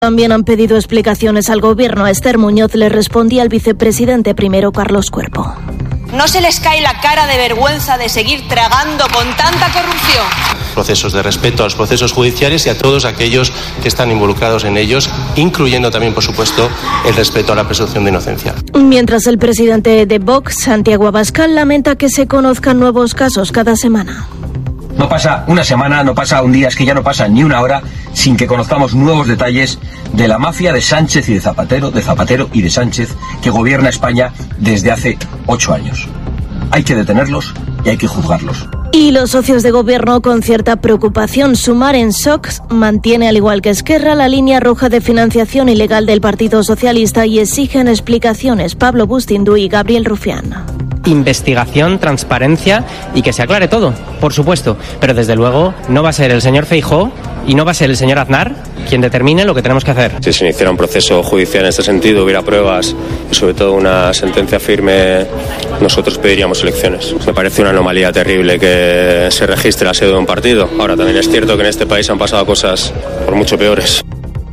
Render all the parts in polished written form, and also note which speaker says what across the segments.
Speaker 1: También han pedido explicaciones al gobierno. A Esther Muñoz le respondía el vicepresidente primero, Carlos Cuerpo.
Speaker 2: ¿No se les cae la cara de vergüenza de seguir tragando con tanta corrupción?
Speaker 3: Procesos de respeto a los procesos judiciales y a todos aquellos que están involucrados en ellos, incluyendo también, por supuesto, el respeto a la presunción de inocencia.
Speaker 1: Mientras el presidente de Vox, Santiago Abascal, lamenta que se conozcan nuevos casos cada semana.
Speaker 4: No pasa una semana, no pasa un día, es que ya no pasa ni una hora sin que conozcamos nuevos detalles de la mafia de Sánchez y de Zapatero y de Sánchez, que gobierna España desde hace 8 años. Hay que detenerlos y hay que juzgarlos.
Speaker 1: Y los socios de gobierno, con cierta preocupación, Sumar en SOX mantiene, al igual que Esquerra, la línea roja de financiación ilegal del Partido Socialista y exigen explicaciones. Pablo Bustindu y Gabriel Rufián.
Speaker 5: Investigación, transparencia y que se aclare todo, por supuesto. Pero desde luego no va a ser el señor Feijóo y no va a ser el señor Aznar quien determine lo que tenemos que hacer.
Speaker 3: Si se iniciara un proceso judicial en este sentido, hubiera pruebas y sobre todo una sentencia firme, nosotros pediríamos elecciones. Me parece una anomalía terrible que se registre la sede de un partido. Ahora, también es cierto que en este país han pasado cosas por mucho peores.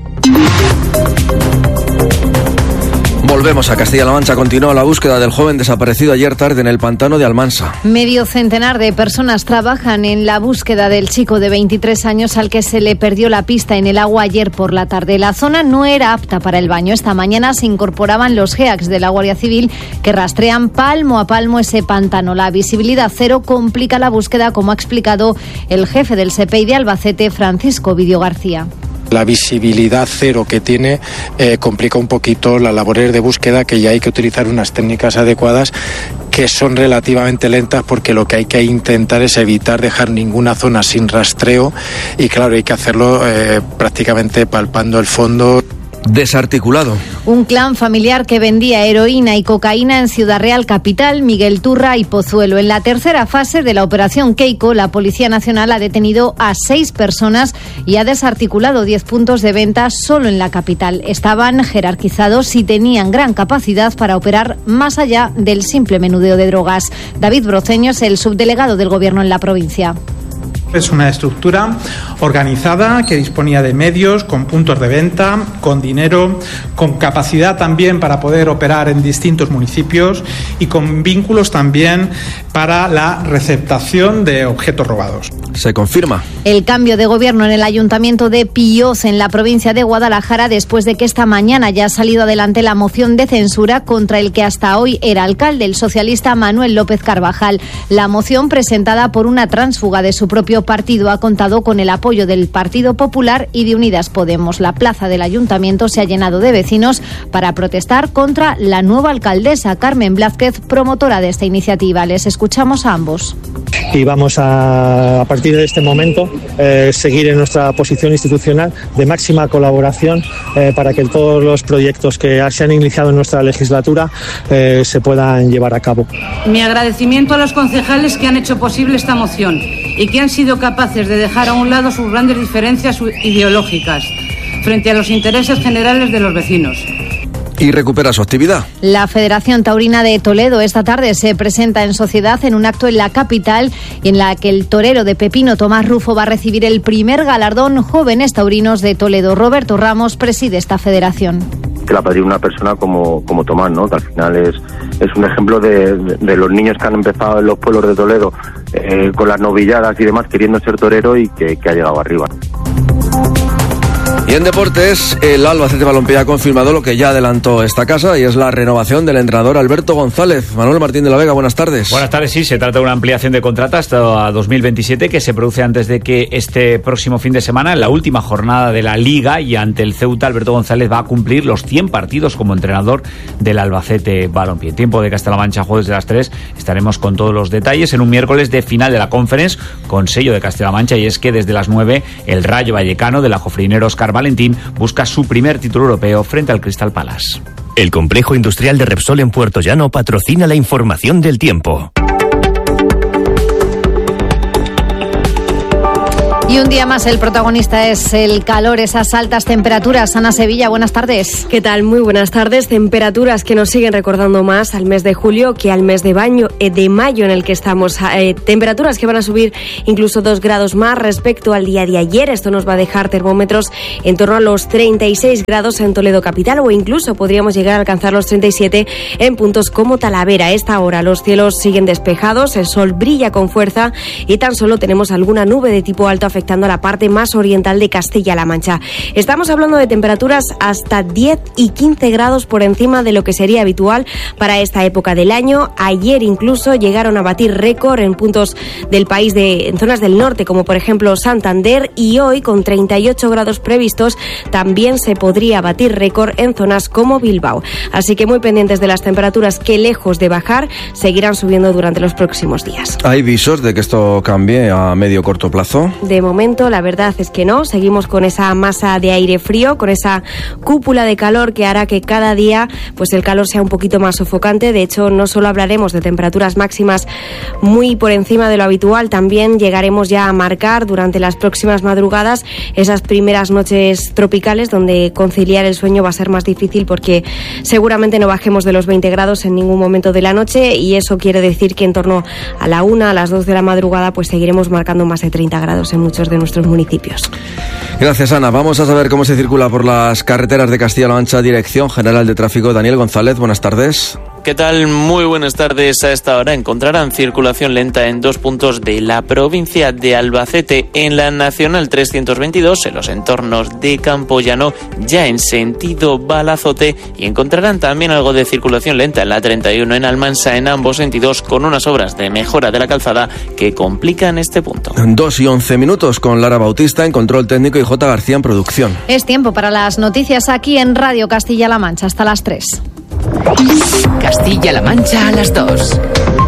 Speaker 6: Volvemos a Castilla-La Mancha. Continúa la búsqueda del joven desaparecido ayer tarde en el pantano de Almansa.
Speaker 7: Medio centenar de personas trabajan en la búsqueda del chico de 23 años al que se le perdió la pista en el agua ayer por la tarde. La zona no era apta para el baño. Esta mañana se incorporaban los GEACS de la Guardia Civil que rastrean palmo a palmo ese pantano. La visibilidad cero complica la búsqueda, como ha explicado el jefe del SEPEI de Albacete, Francisco Ovidio García.
Speaker 8: La visibilidad cero que tiene complica un poquito las labores de búsqueda, que ya hay que utilizar unas técnicas adecuadas que son relativamente lentas, porque lo que hay que intentar es evitar dejar ninguna zona sin rastreo y claro, hay que hacerlo prácticamente palpando el fondo.
Speaker 6: Desarticulado.
Speaker 7: Un clan familiar que vendía heroína y cocaína en Ciudad Real capital, Miguel Turra y Pozuelo. En la tercera fase de la operación Keiko, la Policía Nacional ha detenido a 6 personas y ha desarticulado 10 puntos de venta solo en la capital. Estaban jerarquizados y tenían gran capacidad para operar más allá del simple menudeo de drogas. David Broceños, el subdelegado del Gobierno en la provincia.
Speaker 9: Es una estructura organizada que disponía de medios, con puntos de venta, con dinero, con capacidad también para poder operar en distintos municipios y con vínculos también para la receptación de objetos robados.
Speaker 6: Se confirma
Speaker 7: el cambio de gobierno en el Ayuntamiento de Pillos, en la provincia de Guadalajara, después de que esta mañana ya ha salido adelante la moción de censura contra el que hasta hoy era alcalde, el socialista Manuel López Carvajal. La moción, presentada por una tránsfuga de su propio partido, ha contado con el apoyo del Partido Popular y de Unidas Podemos. La plaza del Ayuntamiento se ha llenado de vecinos para protestar contra la nueva alcaldesa, Carmen Blázquez, promotora de esta iniciativa. Les escuchamos a ambos.
Speaker 10: Y vamos a partir de este momento, seguir en nuestra posición institucional de máxima colaboración para que todos los proyectos que se han iniciado en nuestra legislatura se puedan llevar a cabo.
Speaker 11: Mi agradecimiento a los concejales que han hecho posible esta moción y que han sido capaces de dejar a un lado sus grandes diferencias ideológicas frente a los intereses generales de los vecinos.
Speaker 6: Y recupera su actividad.
Speaker 7: La Federación Taurina de Toledo esta tarde se presenta en sociedad en un acto en la capital y en la que el torero de Pepino, Tomás Rufo, va a recibir el primer galardón Jóvenes Taurinos de Toledo. Roberto Ramos preside esta federación.
Speaker 12: Que la padrina una persona como Tomás, ¿no? Que al final es un ejemplo de los niños que han empezado en los pueblos de Toledo con las novilladas y demás, queriendo ser torero y que ha llegado arriba.
Speaker 6: Y en deportes, el Albacete Balompié ha confirmado lo que ya adelantó esta casa y es la renovación del entrenador Alberto González. Manuel Martín de la Vega, buenas tardes.
Speaker 13: Buenas tardes, sí, se trata de una ampliación de contrato hasta 2027 que se produce antes de que este próximo fin de semana, en la última jornada de la Liga y ante el Ceuta, Alberto González va a cumplir los 100 partidos como entrenador del Albacete Balompié. Tiempo de Castilla-La Mancha, jueves de las 3, estaremos con todos los detalles en un miércoles de final de la Conference con sello de Castilla-La Mancha, y es que desde las 9 el Rayo Vallecano de la Jofreinero Óscar Valentín busca su primer título europeo frente al Crystal Palace.
Speaker 14: El complejo industrial de Repsol en Puerto Llano patrocina la información del tiempo.
Speaker 7: Y un día más el protagonista es el calor, esas altas temperaturas. Ana Sevilla, buenas tardes.
Speaker 15: ¿Qué tal? Muy buenas tardes. Temperaturas que nos siguen recordando más al mes de julio que al mes de mayo en el que estamos. Temperaturas que van a subir incluso 2 grados más respecto al día de ayer. Esto nos va a dejar termómetros en torno a los 36 grados en Toledo capital, o incluso podríamos llegar a alcanzar los 37 en puntos como Talavera. A esta hora los cielos siguen despejados, el sol brilla con fuerza y tan solo tenemos alguna nube de tipo alto afectando a la parte más oriental de Castilla-La Mancha. Estamos hablando de temperaturas hasta 10 y 15 grados por encima de lo que sería habitual para esta época del año. Ayer incluso llegaron a batir récord en puntos del país, en zonas del norte, como por ejemplo Santander, y hoy con 38 grados previstos también se podría batir récord en zonas como Bilbao. Así que muy pendientes de las temperaturas que, lejos de bajar, seguirán subiendo durante los próximos días.
Speaker 6: ¿Hay visos de que esto cambie a medio corto plazo?
Speaker 15: De momento, la verdad es que no. Seguimos con esa masa de aire frío, con esa cúpula de calor que hará que cada día pues el calor sea un poquito más sofocante. De hecho, no solo hablaremos de temperaturas máximas muy por encima de lo habitual, también llegaremos ya a marcar durante las próximas madrugadas esas primeras noches tropicales donde conciliar el sueño va a ser más difícil, porque seguramente no bajemos de los 20 grados en ningún momento de la noche, y eso quiere decir que en torno a la 1, a las 2 de la madrugada pues seguiremos marcando más de 30 grados en muchos de nuestros municipios.
Speaker 6: Gracias, Ana. Vamos a saber cómo se circula por las carreteras de Castilla-La Mancha. Dirección General de Tráfico, Daniel González, buenas tardes.
Speaker 16: ¿Qué tal? Muy buenas tardes. A esta hora encontrarán circulación lenta en 2 puntos de la provincia de Albacete, en la Nacional 322, en los entornos de Campollano, ya en sentido Balazote, y encontrarán también algo de circulación lenta en la 31 en Almansa, en ambos sentidos, con unas obras de mejora de la calzada que complican este punto.
Speaker 6: 2:11 con Lara Bautista en control técnico y J. García en producción.
Speaker 7: Es tiempo para las noticias aquí en Radio Castilla-La Mancha, hasta las 3.
Speaker 17: Castilla-La Mancha a las 2.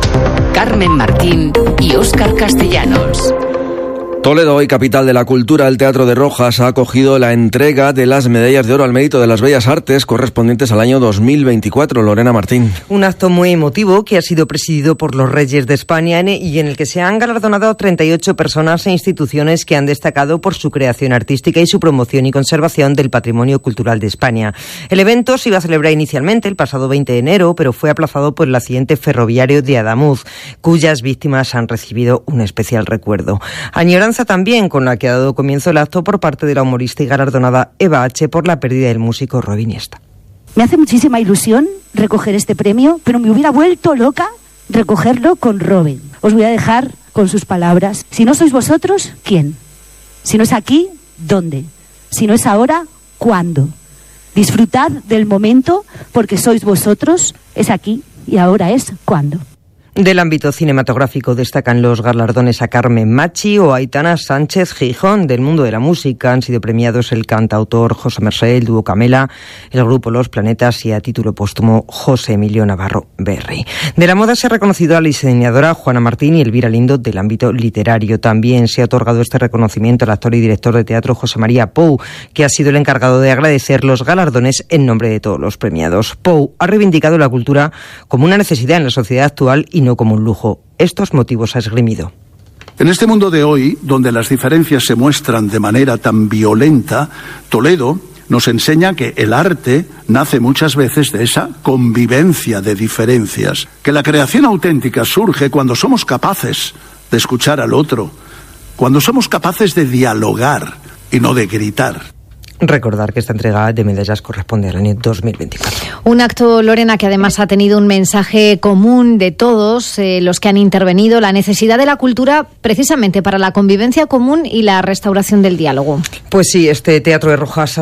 Speaker 17: Carmen Martín y Óscar Castellanos.
Speaker 6: Toledo, hoy capital de la cultura, el Teatro de Rojas ha acogido la entrega de las medallas de oro al mérito de las Bellas Artes correspondientes al año 2024. Lorena Martín.
Speaker 18: Un acto muy emotivo que ha sido presidido por los Reyes de España y en el que se han galardonado 38 personas e instituciones que han destacado por su creación artística y su promoción y conservación del patrimonio cultural de España. El evento se iba a celebrar inicialmente el pasado 20 de enero, pero fue aplazado por el accidente ferroviario de Adamuz, cuyas víctimas han recibido un especial recuerdo. Añoranza también con la que ha dado comienzo el acto por parte de la humorista y galardonada Eva H. por la pérdida del músico Robin Iniesta.
Speaker 19: Me hace muchísima ilusión recoger este premio, pero me hubiera vuelto loca recogerlo con Robin. Os voy a dejar con sus palabras. Si no sois vosotros, ¿quién? Si no es aquí, ¿dónde? Si no es ahora, ¿cuándo? Disfrutad del momento, porque sois vosotros, es aquí y ahora es cuándo.
Speaker 18: Del ámbito cinematográfico destacan los galardones a Carmen Machi o a Aitana Sánchez Gijón. Del mundo de la música han sido premiados el cantautor José Mercé, el dúo Camela, el grupo Los Planetas y, a título póstumo, José Emilio Navarro Berry. De la moda se ha reconocido a la diseñadora Juana Martín y Elvira Lindo. Del ámbito literario también se ha otorgado este reconocimiento al actor y director de teatro José María Pou, que ha sido el encargado de agradecer los galardones en nombre de todos los premiados. Pou ha reivindicado la cultura como una necesidad en la sociedad actual y no como un lujo. Estos motivos ha esgrimido.
Speaker 20: En este mundo de hoy, donde las diferencias se muestran de manera tan violenta, Toledo nos enseña que el arte nace muchas veces de esa convivencia de diferencias, que la creación auténtica surge cuando somos capaces de escuchar al otro, cuando somos capaces de dialogar y no de gritar.
Speaker 18: Recordar que esta entrega de medallas corresponde al año 2024.
Speaker 7: Un acto, Lorena, que además ha tenido un mensaje común de todos los que han intervenido, la necesidad de la cultura precisamente para la convivencia común y la restauración del diálogo.
Speaker 18: Pues sí, este Teatro de Rojas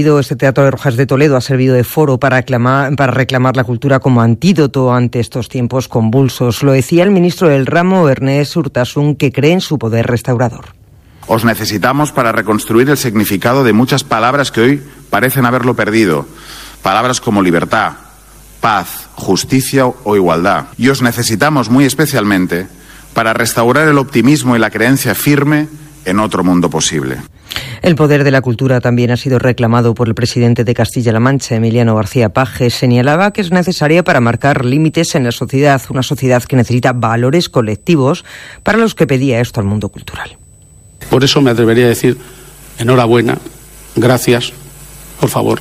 Speaker 18: de Toledo ha servido de foro para reclamar la cultura como antídoto ante estos tiempos convulsos. Lo decía el ministro del ramo, Ernest Urtasun, que cree en su poder restaurador.
Speaker 21: Os necesitamos para reconstruir el significado de muchas palabras que hoy parecen haberlo perdido. Palabras como libertad, paz, justicia o igualdad. Y os necesitamos muy especialmente para restaurar el optimismo y la creencia firme en otro mundo posible.
Speaker 18: El poder de la cultura también ha sido reclamado por el presidente de Castilla-La Mancha, Emiliano García Paje. Señalaba que es necesaria para marcar límites en la sociedad, una sociedad que necesita valores colectivos, para los que pedía esto al mundo cultural.
Speaker 2: Por eso me atrevería a decir enhorabuena, gracias, por favor,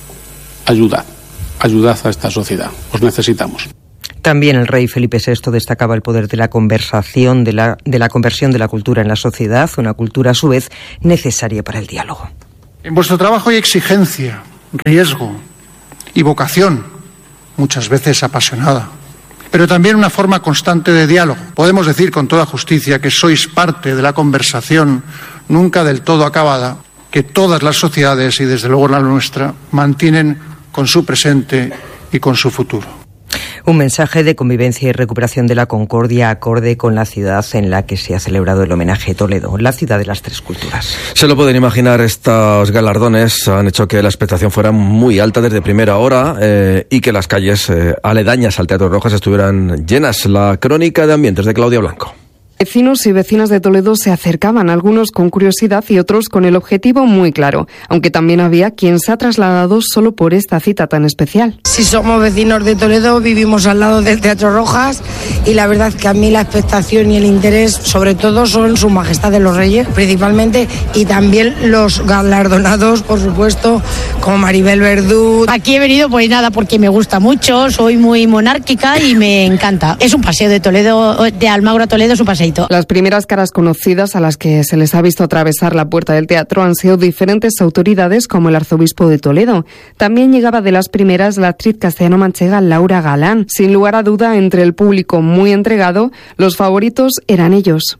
Speaker 2: ayudad a esta sociedad, os necesitamos.
Speaker 18: También el rey Felipe VI destacaba el poder de la conversación, de la conversión de la cultura en la sociedad, una cultura a su vez necesaria para el diálogo.
Speaker 22: En vuestro trabajo hay exigencia, riesgo y vocación, muchas veces apasionada, pero también una forma constante de diálogo. Podemos decir con toda justicia que sois parte de la conversación, nunca del todo acabada, que todas las sociedades, y desde luego la nuestra, mantienen con su presente y con su futuro.
Speaker 18: Un mensaje de convivencia y recuperación de la concordia acorde con la ciudad en la que se ha celebrado el homenaje a Toledo, la ciudad de las tres culturas.
Speaker 6: Se lo pueden imaginar, estos galardones han hecho que la expectación fuera muy alta desde primera hora y que las calles aledañas al Teatro Rojas estuvieran llenas. La crónica de ambientes de Claudia Blanco.
Speaker 23: Vecinos y vecinas de Toledo se acercaban, algunos con curiosidad y otros con el objetivo muy claro, aunque también había quien se ha trasladado solo por esta cita tan especial.
Speaker 24: Si somos vecinos de Toledo, vivimos al lado del Teatro Rojas y la verdad que a mí la expectación y el interés sobre todo son Su Majestad de los Reyes principalmente y también los galardonados, por supuesto, como Maribel Verdú.
Speaker 25: Aquí he venido pues nada porque me gusta mucho, soy muy monárquica y me encanta. Es un paseo de Toledo, de Almagro a Toledo es un paseo.
Speaker 23: Las primeras caras conocidas a las que se les ha visto atravesar la puerta del teatro han sido diferentes autoridades como el arzobispo de Toledo. También llegaba de las primeras la actriz castellano-manchega Laura Galán. Sin lugar a duda, entre el público muy entregado, los favoritos eran ellos.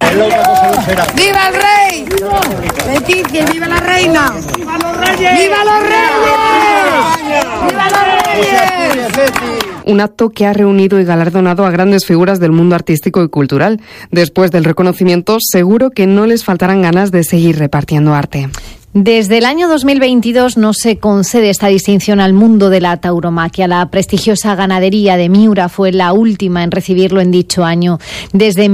Speaker 24: ¡Viva el rey! ¡Leticia, viva la reina! ¡Viva los reyes! ¡Viva los reyes! ¡Viva los reyes!
Speaker 23: Un acto que ha reunido y galardonado a grandes figuras del mundo artístico y cultural. Después del reconocimiento, seguro que no les faltarán ganas de seguir repartiendo arte.
Speaker 7: Desde el año 2022 no se concede esta distinción al mundo de la tauromaquia. La prestigiosa ganadería de Miura fue la última en recibirlo en dicho año. Desde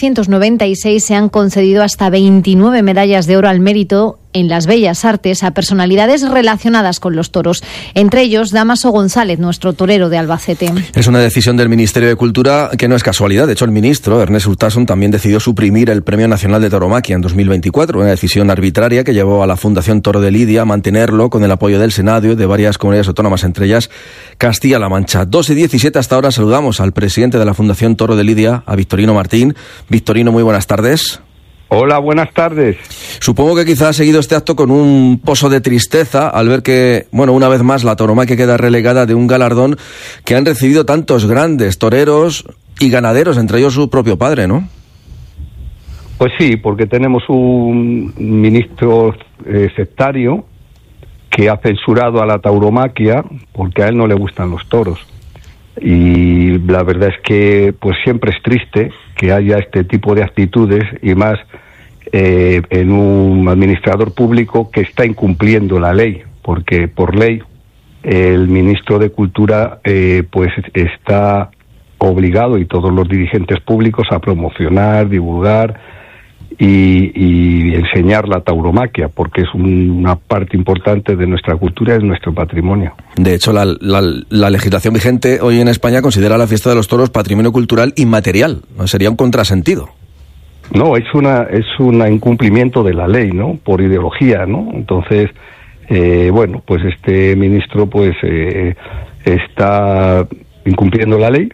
Speaker 7: 1996 se han concedido hasta 29 medallas de oro al mérito en las bellas artes a personalidades relacionadas con los toros. Entre ellos, Dámaso González, nuestro torero de Albacete.
Speaker 6: Es una decisión del Ministerio de Cultura que no es casualidad. De hecho, el ministro, Ernest Urtasun, también decidió suprimir el Premio Nacional de Tauromaquia en 2024. Una decisión arbitraria que llevó a la Fundación Toro de Lidia a mantenerlo con el apoyo del Senado y de varias comunidades autónomas, entre ellas Castilla-La Mancha. 2:17 hasta ahora. Saludamos al presidente de la Fundación Toro de Lidia, a Victorino Martín. Victorino, muy buenas tardes.
Speaker 26: Hola, buenas tardes.
Speaker 6: Supongo que quizás ha seguido este acto con un pozo de tristeza al ver que, bueno, una vez más la tauromaquia queda relegada de un galardón que han recibido tantos grandes toreros y ganaderos, entre ellos su propio padre, ¿no?
Speaker 26: Pues sí, porque tenemos un ministro sectario que ha censurado a la tauromaquia porque a él no le gustan los toros. Y la verdad es que pues siempre es triste que haya este tipo de actitudes y más en un administrador público que está incumpliendo la ley, porque por ley el ministro de Cultura pues está obligado, y todos los dirigentes públicos, a promocionar, divulgar y enseñar la tauromaquia, porque es una parte importante de nuestra cultura y de nuestro patrimonio. De hecho, la legislación vigente hoy en España considera la fiesta de los toros patrimonio cultural inmaterial. Sería un contrasentido. No, es un incumplimiento de la ley, ¿no? Por ideología, ¿no? Entonces, bueno, pues este ministro pues está incumpliendo la ley.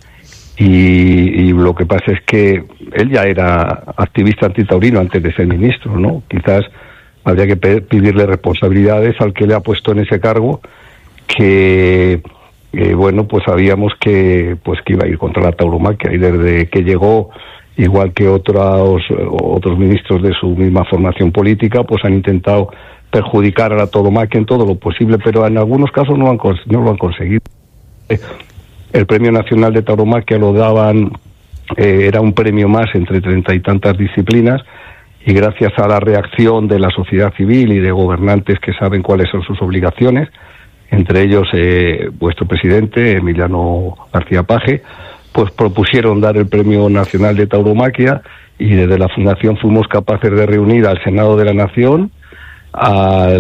Speaker 26: Y lo que pasa es que él ya era activista antitaurino antes de ser ministro, ¿no? Quizás habría que pedirle responsabilidades al que le ha puesto en ese cargo, que bueno, pues sabíamos que iba a ir contra la tauromaquia, y desde que llegó, igual que otros ministros de su misma formación política, pues han intentado perjudicar a la tauromaquia en todo lo posible, pero en algunos casos no lo han conseguido. El Premio Nacional de Tauromaquia lo daban, era un premio más entre 30 y tantas disciplinas, y gracias a la reacción de la sociedad civil y de gobernantes que saben cuáles son sus obligaciones, entre ellos vuestro presidente, Emiliano García Paje, pues propusieron dar el Premio Nacional de Tauromaquia, y desde la Fundación fuimos capaces de reunir al Senado de la Nación, a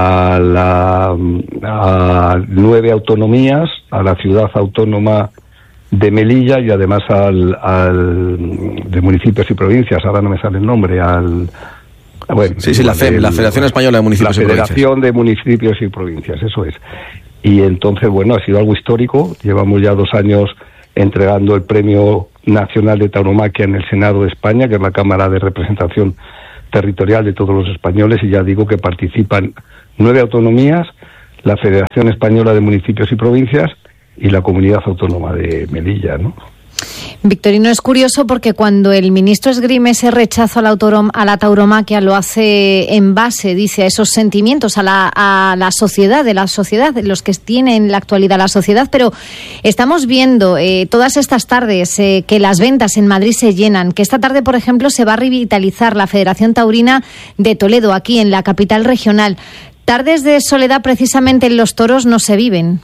Speaker 26: 9 autonomías, a la ciudad autónoma de Melilla y además de municipios y provincias, ahora no me sale el nombre, al Bueno,
Speaker 6: sí, la FEM, la Federación Española de Municipios y Provincias.
Speaker 26: La Federación de Municipios y Provincias, eso es. Y entonces, bueno, ha sido algo histórico. Llevamos ya 2 años entregando el Premio Nacional de Tauromaquia en el Senado de España, que es la Cámara de Representación Territorial de todos los españoles, y ya digo que participan 9 autonomías, la Federación Española de Municipios y Provincias y la Comunidad Autónoma de Melilla, ¿no?
Speaker 7: Victorino, es curioso porque cuando el ministro esgrime ese rechazo a la tauromaquia, lo hace en base, dice, a esos sentimientos, a la sociedad, de los que tiene en la actualidad la sociedad, pero estamos viendo todas estas tardes que las ventas en Madrid se llenan, que esta tarde, por ejemplo, se va a revitalizar la Federación Taurina de Toledo, aquí en la capital regional. Tardes de soledad precisamente en los toros no se viven.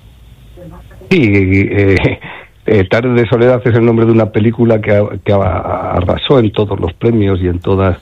Speaker 26: Sí, Tardes de Soledad es el nombre de una película que arrasó en todos los premios y en todos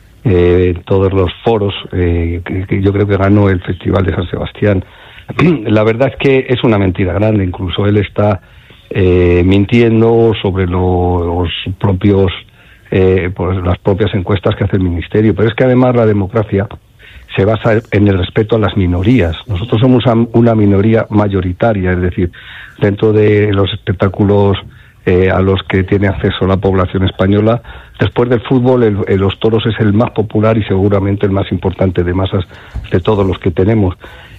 Speaker 26: los foros, que yo creo que ganó el Festival de San Sebastián. La verdad es que es una mentira grande, incluso él está mintiendo sobre los propios pues las propias encuestas que hace el Ministerio, pero es que además la democracia se basa en el respeto a las minorías. Nosotros somos una minoría mayoritaria, es decir, dentro de los espectáculos a los que tiene acceso la población española, después del fútbol, los toros es el más popular y seguramente el más importante de masas de todos los que tenemos.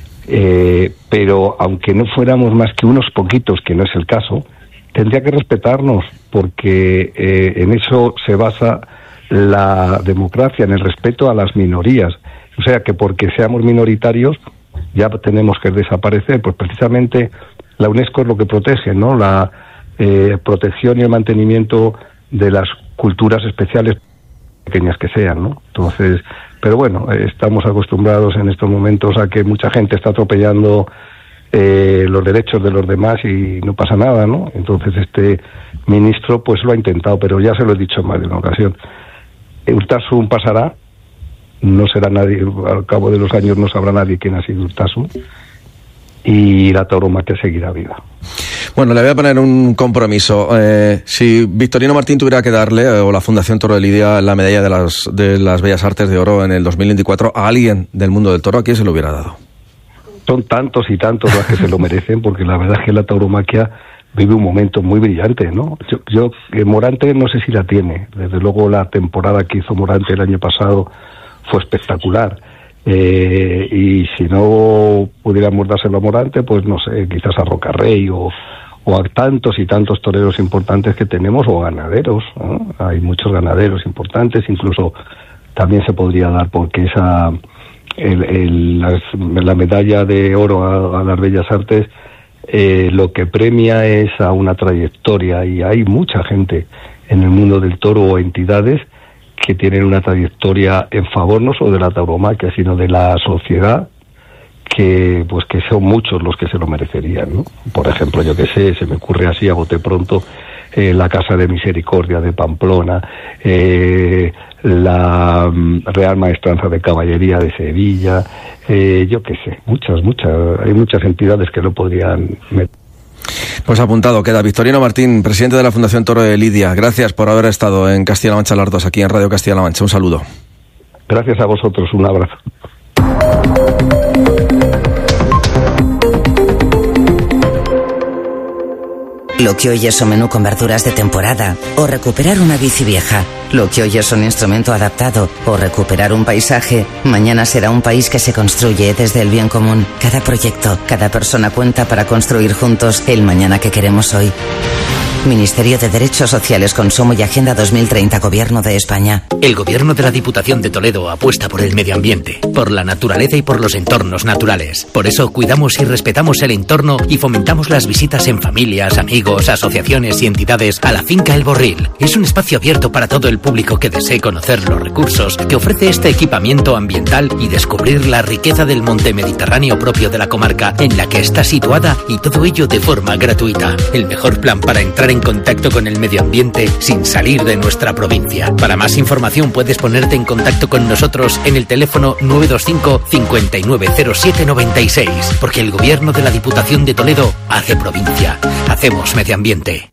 Speaker 26: Pero aunque no fuéramos más que unos poquitos, que no es el caso, tendría que respetarnos, porque en eso se basa la democracia, en el respeto a las minorías. O sea que porque seamos minoritarios ya tenemos que desaparecer. Pues precisamente la UNESCO es lo que protege, ¿no? La protección y el mantenimiento de las culturas especiales, pequeñas que sean, ¿no? Entonces, pero bueno, estamos acostumbrados en estos momentos a que mucha gente está atropellando los derechos de los demás y no pasa nada, ¿no? Entonces este ministro pues lo ha intentado, pero ya se lo he dicho en más de una ocasión. Urtasun pasará, no será nadie, al cabo de los años no sabrá nadie quién ha sido Urtasun, y la tauromaquia seguirá viva.
Speaker 6: Bueno, le voy a poner un compromiso. Si Victorino Martín tuviera que darle, o la Fundación Toro de Lidia, la medalla de las Bellas Artes de Oro en el 2024 a alguien del mundo del toro, ¿a quién se lo hubiera dado?
Speaker 26: Son tantos y tantos los que se lo merecen, porque la verdad es que la tauromaquia vive un momento muy brillante, ¿no? Yo Morante no sé si la tiene. Desde luego la temporada que hizo Morante el año pasado fue espectacular. Y si no pudiéramos dárselo a Morante, pues no sé, quizás a Rocarrey o a tantos y tantos toreros importantes que tenemos, o ganaderos, ¿no? Hay muchos ganaderos importantes, incluso también se podría dar, porque la medalla de oro a las Bellas Artes lo que premia es a una trayectoria, y hay mucha gente en el mundo del toro o entidades que tienen una trayectoria en favor no solo de la tauromaquia, sino de la sociedad, que son muchos los que se lo merecerían, ¿no? Por ejemplo, yo que sé, se me ocurre así a bote pronto la Casa de Misericordia de Pamplona, la Real Maestranza de Caballería de Sevilla, yo que sé, hay muchas entidades que lo podrían meter.
Speaker 6: Pues apuntado queda. Victorino Martín, presidente de la Fundación Toro de Lidia, gracias por haber estado en Castilla-La Mancha las dos, aquí en Radio Castilla-La Mancha. Un saludo.
Speaker 26: Gracias a vosotros, un abrazo.
Speaker 1: Lo que hoy es un menú con verduras de temporada, o recuperar una bici vieja. Lo que hoy es un instrumento adaptado, o recuperar un paisaje, mañana será un país que se construye desde el bien común. Cada proyecto, cada persona cuenta para construir juntos el mañana que queremos hoy. Ministerio de Derechos Sociales, Consumo y Agenda 2030, Gobierno de España.
Speaker 3: El Gobierno de la Diputación de Toledo apuesta por el medio ambiente, por la naturaleza y por los entornos naturales. Por eso cuidamos y respetamos el entorno y fomentamos las visitas en familias, amigos, asociaciones y entidades a la finca El Borril. Es un espacio abierto para todo el público que desee conocer los recursos que ofrece este equipamiento ambiental y descubrir la riqueza del monte mediterráneo propio de la comarca en la que está situada, y todo ello de forma gratuita. El mejor plan para entrar en contacto con el medio ambiente sin salir de nuestra provincia. Para más información puedes ponerte en contacto con nosotros en el teléfono 925 590796, porque el Gobierno de la Diputación de Toledo hace provincia. Hacemos medio ambiente.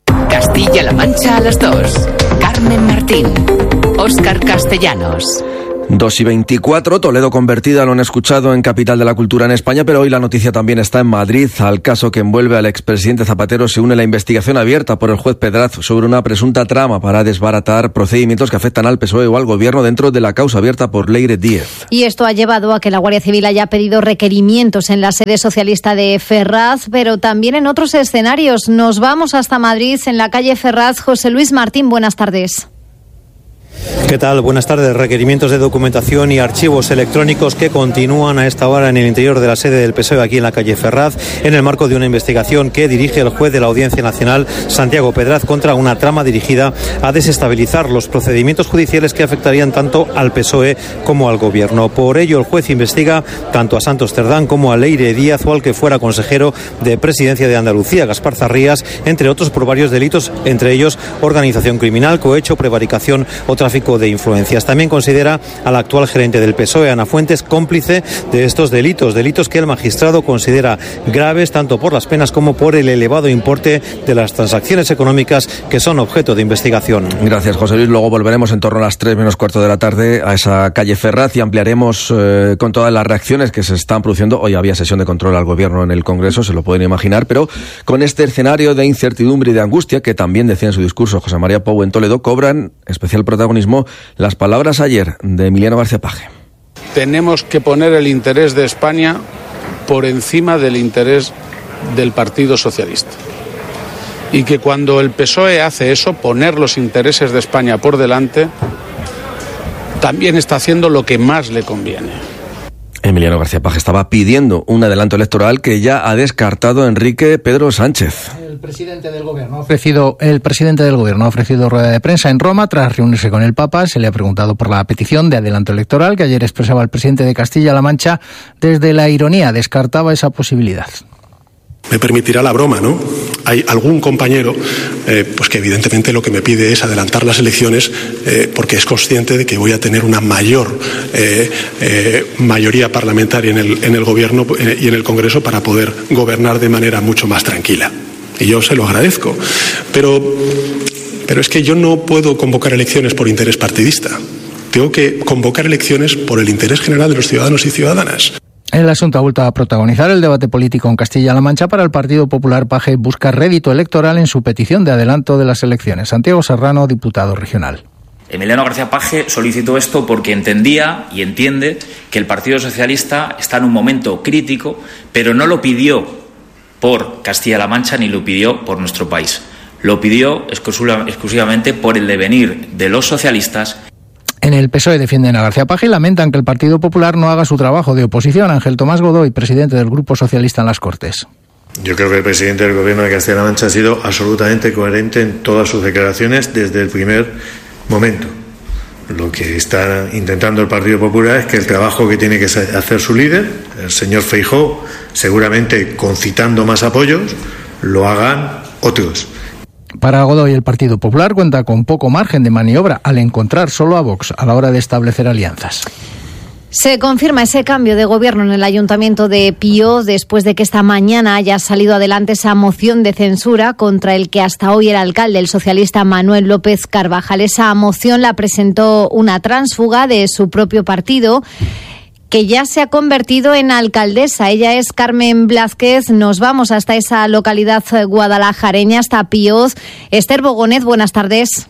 Speaker 17: Castilla-La Mancha a las 2. Carmen Martín, Óscar Castellanos.
Speaker 6: 2:24, Toledo convertida, lo han escuchado, en capital de la cultura en España, pero hoy la noticia también está en Madrid. Al caso que envuelve al expresidente Zapatero se une la investigación abierta por el juez Pedraz sobre una presunta trama para desbaratar procedimientos que afectan al PSOE o al Gobierno dentro de la causa abierta por Leire Díez.
Speaker 7: Y esto ha llevado a que la Guardia Civil haya pedido requerimientos en la sede socialista de Ferraz, pero también en otros escenarios. Nos vamos hasta Madrid, en la calle Ferraz. José Luis Martín, buenas tardes.
Speaker 4: ¿Qué tal? Buenas tardes. Requerimientos de documentación y archivos electrónicos que continúan a esta hora en el interior de la sede del PSOE aquí en la calle Ferraz, en el marco de una investigación que dirige el juez de la Audiencia Nacional, Santiago Pedraz, contra una trama dirigida a desestabilizar los procedimientos judiciales que afectarían tanto al PSOE como al Gobierno. Por ello, el juez investiga tanto a Santos Cerdán como a Leire Díaz o al que fuera consejero de Presidencia de Andalucía, Gaspar Zarrías, entre otros por varios delitos, entre ellos organización criminal, cohecho, prevaricación o tráfico de influencias. También considera al actual gerente del PSOE, Ana Fuentes, cómplice de estos delitos que el magistrado considera graves tanto por las penas como por el elevado importe de las transacciones económicas que son objeto de investigación.
Speaker 6: Gracias, José Luis. Luego volveremos en torno a las 3:15 de la tarde a esa calle Ferraz y ampliaremos con todas las reacciones que se están produciendo. Hoy había sesión de control al Gobierno en el Congreso, se lo pueden imaginar, pero con este escenario de incertidumbre y de angustia que también decía en su discurso José María Pou en Toledo, cobran especial protagonismo las palabras ayer de Emiliano García Paje.
Speaker 2: Tenemos que poner el interés de España por encima del interés del Partido Socialista. Y que cuando el PSOE hace eso, poner los intereses de España por delante, también está haciendo lo que más le conviene.
Speaker 6: Emiliano García Paje estaba pidiendo un adelanto electoral que ya ha descartado Enrique Pedro Sánchez.
Speaker 5: El presidente del Gobierno ha ofrecido rueda de prensa en Roma tras reunirse con el Papa. Se le ha preguntado por la petición de adelanto electoral que ayer expresaba el presidente de Castilla-La Mancha. Desde la ironía descartaba esa posibilidad.
Speaker 8: Me permitirá la broma, ¿no? Hay algún compañero pues que evidentemente lo que me pide es adelantar las elecciones porque es consciente de que voy a tener una mayor mayoría parlamentaria en el Gobierno y en el Congreso para poder gobernar de manera mucho más tranquila. Y yo se lo agradezco. Pero es que yo no puedo convocar elecciones por interés partidista. Tengo que convocar elecciones por el interés general de los ciudadanos y ciudadanas.
Speaker 5: El asunto ha vuelto a protagonizar el debate político en Castilla-La Mancha. Para el Partido Popular, Paje busca rédito electoral en su petición de adelanto de las elecciones. Santiago Serrano, diputado regional.
Speaker 9: Emiliano García Paje solicitó esto porque entendía y entiende que el Partido Socialista está en un momento crítico, pero no lo pidió por Castilla-La Mancha ni lo pidió por nuestro país. Lo pidió exclusivamente por el devenir de los socialistas.
Speaker 5: En el PSOE defienden a García Paje y lamentan que el Partido Popular no haga su trabajo de oposición. Ángel Tomás Godoy, presidente del Grupo Socialista en las Cortes.
Speaker 10: Yo creo que el presidente del Gobierno de Castilla-La Mancha ha sido absolutamente coherente en todas sus declaraciones desde el primer momento. Lo que está intentando el Partido Popular es que el trabajo que tiene que hacer su líder, el señor Feijóo, seguramente concitando más apoyos, lo hagan otros.
Speaker 5: Para Godoy, el Partido Popular cuenta con poco margen de maniobra al encontrar solo a Vox a la hora de establecer alianzas.
Speaker 7: Se confirma ese cambio de gobierno en el Ayuntamiento de Pío después de que esta mañana haya salido adelante esa moción de censura contra el que hasta hoy era alcalde, el socialista Manuel López Carvajal. Esa moción la presentó una tránsfuga de su propio partido, que ya se ha convertido en alcaldesa. Ella es Carmen Blázquez. Nos vamos hasta esa localidad guadalajareña, hasta Píoz. Esther Bogonet, buenas tardes.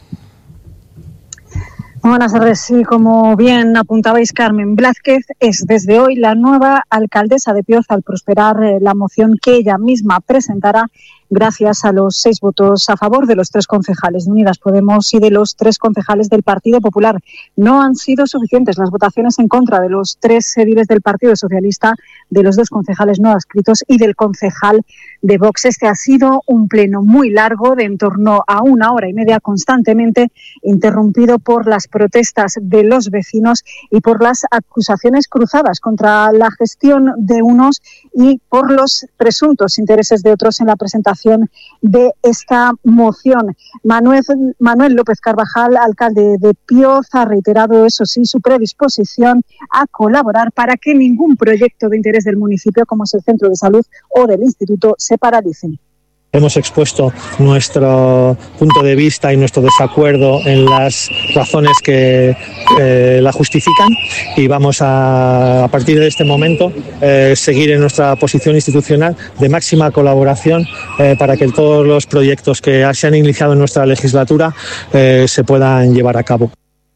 Speaker 11: Buenas tardes. Sí, como bien apuntabais, Carmen Blázquez es desde hoy la nueva alcaldesa de Píoz al prosperar la moción que ella misma presentará gracias a los 6 votos a favor de los 3 concejales de Unidas Podemos y de los 3 concejales del Partido Popular. No han sido suficientes las votaciones en contra de los 3 ediles del Partido Socialista, de los 2 concejales no adscritos y del concejal de Vox. Este ha sido un pleno muy largo, de en torno a 1 hora y media constantemente, interrumpido por las protestas de los vecinos y por las acusaciones cruzadas contra la gestión de unos y por los presuntos intereses de otros en la presentación de esta moción. Manuel López Carvajal, alcalde de Píoz, ha reiterado, eso sí, su predisposición a colaborar para que ningún proyecto de interés del municipio, como es el centro de salud o del instituto, se paralicen.
Speaker 12: Hemos expuesto nuestro punto de vista y nuestro desacuerdo en las razones que la justifican y vamos a partir de este momento, seguir en nuestra posición institucional de máxima colaboración para que todos los proyectos que se han iniciado en nuestra legislatura se puedan llevar a cabo.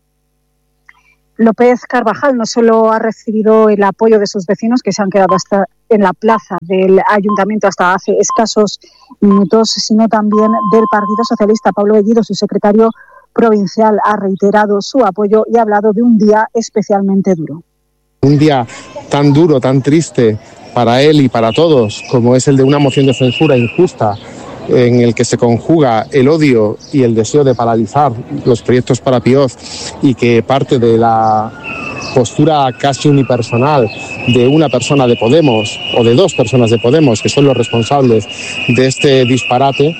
Speaker 11: López Carvajal no solo ha recibido el apoyo de sus vecinos, que se han quedado hasta en la plaza del ayuntamiento hasta hace escasos minutos, sino también del Partido Socialista. Pablo Bellido, su secretario provincial, ha reiterado su apoyo y ha hablado de un día especialmente duro.
Speaker 13: Un día tan duro, tan triste para él y para todos, como es el de una moción de censura injusta, en el que se conjuga el odio y el deseo de paralizar los proyectos para Pioz y que parte de la postura casi unipersonal de una persona de Podemos o de dos personas de Podemos que son los responsables de este disparate.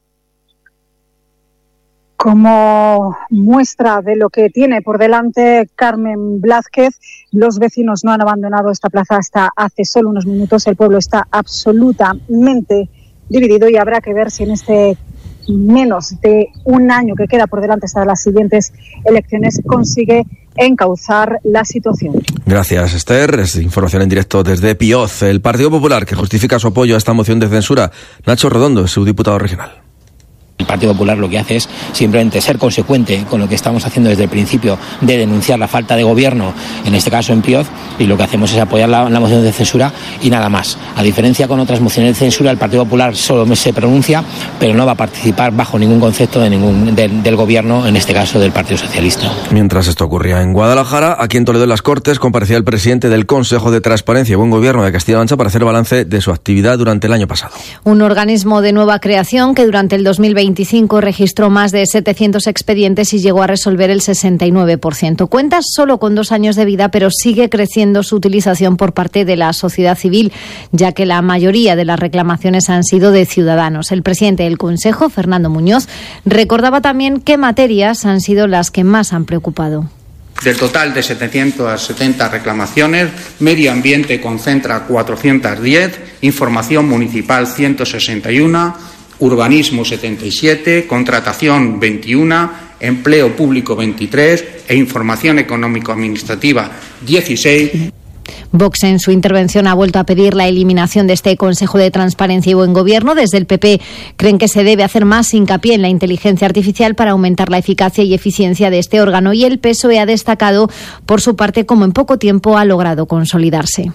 Speaker 11: Como muestra de lo que tiene por delante Carmen Blázquez, los vecinos no han abandonado esta plaza hasta hace solo unos minutos. El pueblo está absolutamente dividido y habrá que ver si en este menos de un año que queda por delante hasta las siguientes elecciones consigue encauzar la situación.
Speaker 6: Gracias, Esther. Es información en directo desde Pioz. El Partido Popular, que justifica su apoyo a esta moción de censura, Nacho Redondo, es su diputado regional.
Speaker 14: El Partido Popular lo que hace es simplemente ser consecuente con lo que estamos haciendo desde el principio de denunciar la falta de gobierno, en este caso en Pioz, y lo que hacemos es apoyar la moción de censura y nada más. A diferencia con otras mociones de censura, el Partido Popular solo se pronuncia, pero no va a participar bajo ningún concepto del gobierno, en este caso del Partido Socialista.
Speaker 6: Mientras esto ocurría en Guadalajara, aquí en Toledo en las Cortes comparecía el presidente del Consejo de Transparencia y Buen Gobierno de Castilla-La Mancha para hacer balance de su actividad durante el año pasado.
Speaker 7: Un organismo de nueva creación que durante el 2025 registró más de 700 expedientes y llegó a resolver el 69%. Cuenta solo con 2 años de vida, pero sigue creciendo su utilización por parte de la sociedad civil, ya que la mayoría de las reclamaciones han sido de ciudadanos. El presidente del Consejo, Fernando Muñoz, recordaba también qué materias han sido las que más han preocupado.
Speaker 15: Del total de 770 reclamaciones, medio ambiente concentra 410, información municipal 161, urbanismo 77, contratación 21, empleo público 23 e información económico-administrativa 16.
Speaker 7: Vox en su intervención ha vuelto a pedir la eliminación de este Consejo de Transparencia y Buen Gobierno. Desde el PP creen que se debe hacer más hincapié en la inteligencia artificial para aumentar la eficacia y eficiencia de este órgano, y el PSOE ha destacado por su parte cómo en poco tiempo ha logrado consolidarse.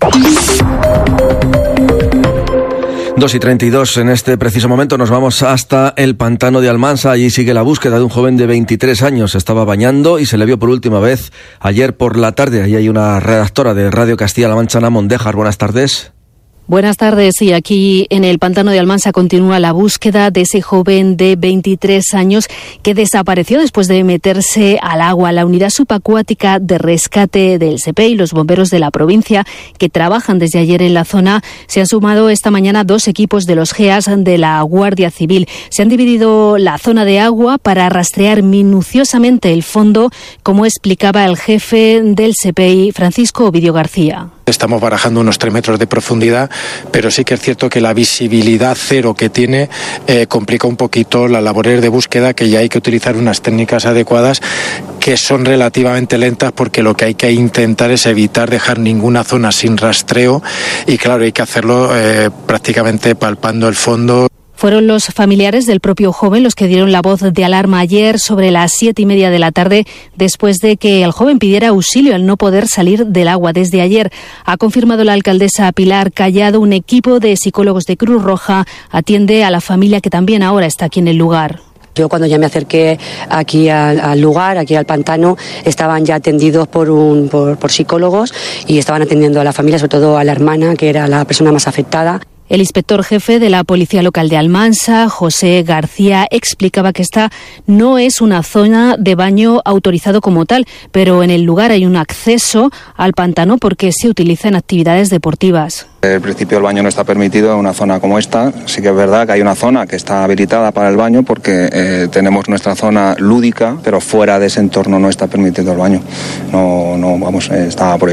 Speaker 6: 2:32 en este preciso momento nos vamos hasta el pantano de Almansa. Allí sigue la búsqueda de un joven de 23 años. Se estaba bañando y se le vio por última vez ayer por la tarde. Allí hay una redactora de Radio Castilla-La Mancha, Ana Mondéjar. Buenas tardes.
Speaker 16: Buenas tardes. Y aquí en el pantano de Almansa continúa la búsqueda de ese joven de 23 años que desapareció después de meterse al agua. La unidad subacuática de rescate del SEPE y los bomberos de la provincia, que trabajan desde ayer en la zona, se han sumado esta mañana 2 equipos de los GEAS de la Guardia Civil. Se han dividido la zona de agua para rastrear minuciosamente el fondo, como explicaba el jefe del SEPE, Francisco Ovidio García.
Speaker 19: Estamos barajando unos 3 metros de profundidad, pero sí que es cierto que la visibilidad cero que tiene complica un poquito las labores de búsqueda, que ya hay que utilizar unas técnicas adecuadas que son relativamente lentas, porque lo que hay que intentar es evitar dejar ninguna zona sin rastreo y claro, hay que hacerlo prácticamente palpando el fondo.
Speaker 16: Fueron los familiares del propio joven los que dieron la voz de alarma ayer sobre las 7:30 de la tarde, después de que el joven pidiera auxilio al no poder salir del agua. Desde ayer ha confirmado la alcaldesa Pilar Callado, un equipo de psicólogos de Cruz Roja atiende a la familia que también ahora está aquí en el lugar.
Speaker 27: Yo cuando ya me acerqué aquí al lugar, aquí al pantano, estaban ya atendidos por psicólogos y estaban atendiendo a la familia, sobre todo a la hermana, que era la persona más afectada.
Speaker 16: El inspector jefe de la Policía Local de Almansa, José García, explicaba que esta no es una zona de baño autorizado como tal, pero en el lugar hay un acceso al pantano porque se utiliza en actividades deportivas.
Speaker 28: En principio el baño no está permitido en una zona como esta. Sí que es verdad que hay una zona que está habilitada para el baño porque tenemos nuestra zona lúdica, pero fuera de ese entorno no está permitido el baño. No, está prohibido.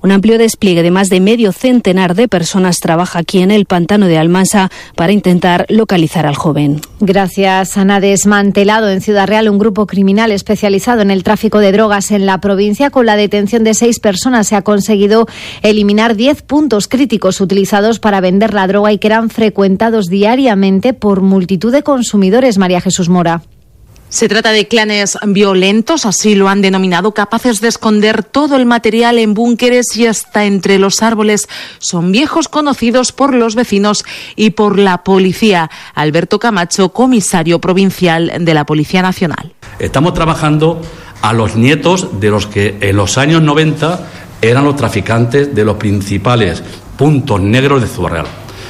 Speaker 16: Un amplio despliegue de más de medio centenar de personas trabaja aquí en el pantano de Almansa para intentar localizar al joven.
Speaker 7: Gracias, Ana. Desmantelado en Ciudad Real un grupo criminal especializado en el tráfico de drogas en la provincia. Con la detención de 6 personas se ha conseguido eliminar 10 puntos críticos utilizados para vender la droga y que eran frecuentados diariamente por multitud de consumidores. María Jesús Mora.
Speaker 18: Se trata de clanes violentos, así lo han denominado, capaces de esconder todo el material en búnkeres y hasta entre los árboles. Son viejos conocidos por los vecinos y por la policía. Alberto Camacho, comisario provincial de la Policía Nacional.
Speaker 20: Estamos trabajando a los nietos de los que en los años 90 eran los traficantes de los principales puntos negros de Ciudad Real.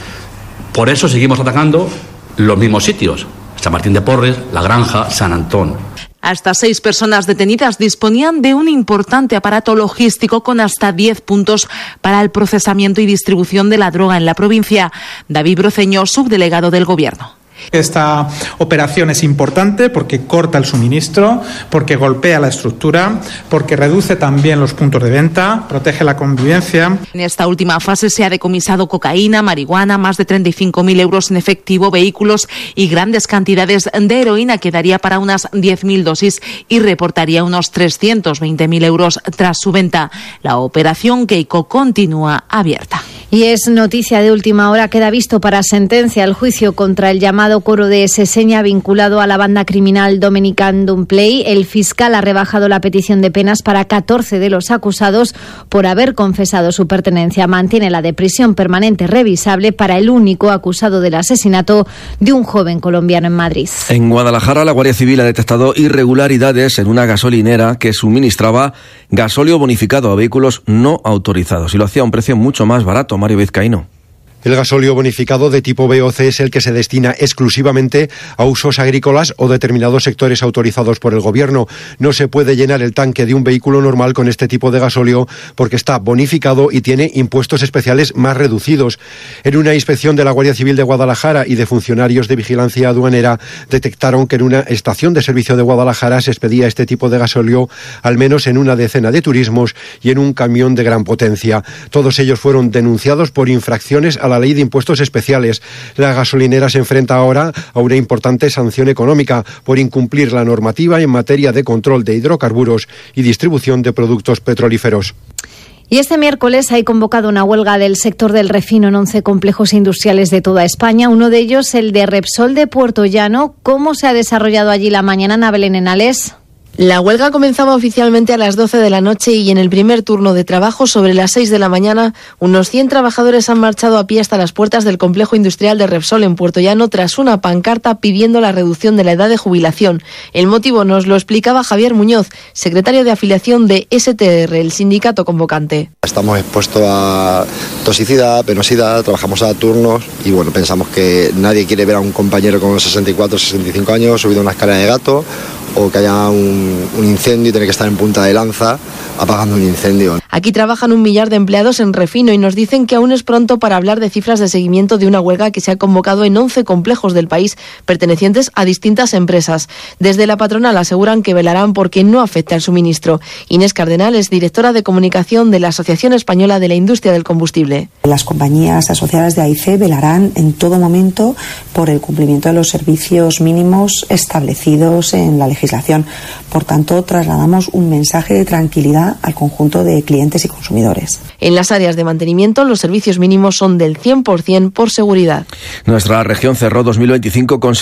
Speaker 20: Por eso seguimos atacando los mismos sitios: San Martín de Porres, La Granja, San Antón.
Speaker 18: Hasta 6 personas detenidas disponían de un importante aparato logístico con hasta 10 puntos para el procesamiento y distribución de la droga en la provincia. David Broceño, subdelegado del Gobierno.
Speaker 21: Esta operación es importante porque corta el suministro, porque golpea la estructura, porque reduce también los puntos de venta, protege la convivencia.
Speaker 18: En esta última fase se ha decomisado cocaína, marihuana, más de 35.000 euros en efectivo, vehículos y grandes cantidades de heroína que daría para unas 10.000 dosis y reportaría unos 320.000 euros tras su venta. La operación Keiko continúa abierta.
Speaker 7: Y es noticia de última hora. Queda visto para sentencia el juicio contra el llamado Coro de Seseña vinculado a la banda criminal Dominican Dumplay. El fiscal ha rebajado la petición de penas para 14 de los acusados por haber confesado su pertenencia. Mantiene la de prisión permanente revisable para el único acusado del asesinato de un joven colombiano en Madrid.
Speaker 6: En Guadalajara, la Guardia Civil ha detectado irregularidades en una gasolinera que suministraba gasóleo bonificado a vehículos no autorizados y lo hacía a un precio mucho más barato. Mario Vizcaíno.
Speaker 22: El gasóleo bonificado de tipo B o C es el que se destina exclusivamente a usos agrícolas o determinados sectores autorizados por el Gobierno. No se puede llenar el tanque de un vehículo normal con este tipo de gasóleo porque está bonificado y tiene impuestos especiales más reducidos. En una inspección de la Guardia Civil de Guadalajara y de funcionarios de vigilancia aduanera detectaron que en una estación de servicio de Guadalajara se expedía este tipo de gasóleo al menos en una decena de turismos y en un camión de gran potencia. Todos ellos fueron denunciados por infracciones a la ley de impuestos especiales. La gasolinera se enfrenta ahora a una importante sanción económica por incumplir la normativa en materia de control de hidrocarburos y distribución de productos petrolíferos.
Speaker 7: Y este miércoles hay convocado una huelga del sector del refino en 11 complejos industriales de toda España. Uno de ellos, el de Repsol de Puerto Llano. ¿Cómo se ha desarrollado allí la mañana, Ana Belén Henales?
Speaker 23: La huelga comenzaba oficialmente a las 12 de la noche y en el primer turno de trabajo, sobre las 6 de la mañana, unos 100 trabajadores han marchado a pie hasta las puertas del complejo industrial de Repsol en Puerto Llano tras una pancarta pidiendo la reducción de la edad de jubilación. El motivo nos lo explicaba Javier Muñoz, secretario de afiliación de STR, el sindicato convocante.
Speaker 24: Estamos expuestos a toxicidad, penosidad, trabajamos a turnos y bueno, pensamos que nadie quiere ver a un compañero con 64, 65 años subido a una escalera de gato o que haya un incendio y tener que estar en punta de lanza apagando un incendio.
Speaker 23: Aquí trabajan 1 millar de empleados en refino y nos dicen que aún es pronto para hablar de cifras de seguimiento de una huelga que se ha convocado en 11 complejos del país pertenecientes a distintas empresas. Desde la patronal aseguran que velarán porque no afecte al suministro. Inés Cardenal es directora de comunicación de la Asociación Española de la Industria del Combustible.
Speaker 25: Las compañías asociadas de AIC velarán en todo momento por el cumplimiento de los servicios mínimos establecidos en la legislación. Por tanto, trasladamos un mensaje de tranquilidad al conjunto de clientes y consumidores.
Speaker 23: En las áreas de mantenimiento, los servicios mínimos son del 100% por seguridad.
Speaker 6: Nuestra región cerró 2025 con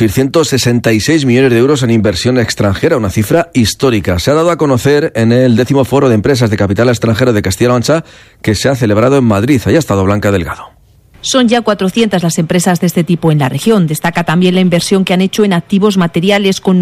Speaker 6: 666 millones de euros en inversión extranjera, una cifra histórica. Se ha dado a conocer en el 10º Foro de Empresas de Capital Extranjero de Castilla-La Mancha, que se ha celebrado en Madrid. Allá ha estado Blanca Delgado.
Speaker 26: Son ya 400 las empresas de este tipo en la región. Destaca también la inversión que han hecho en activos materiales con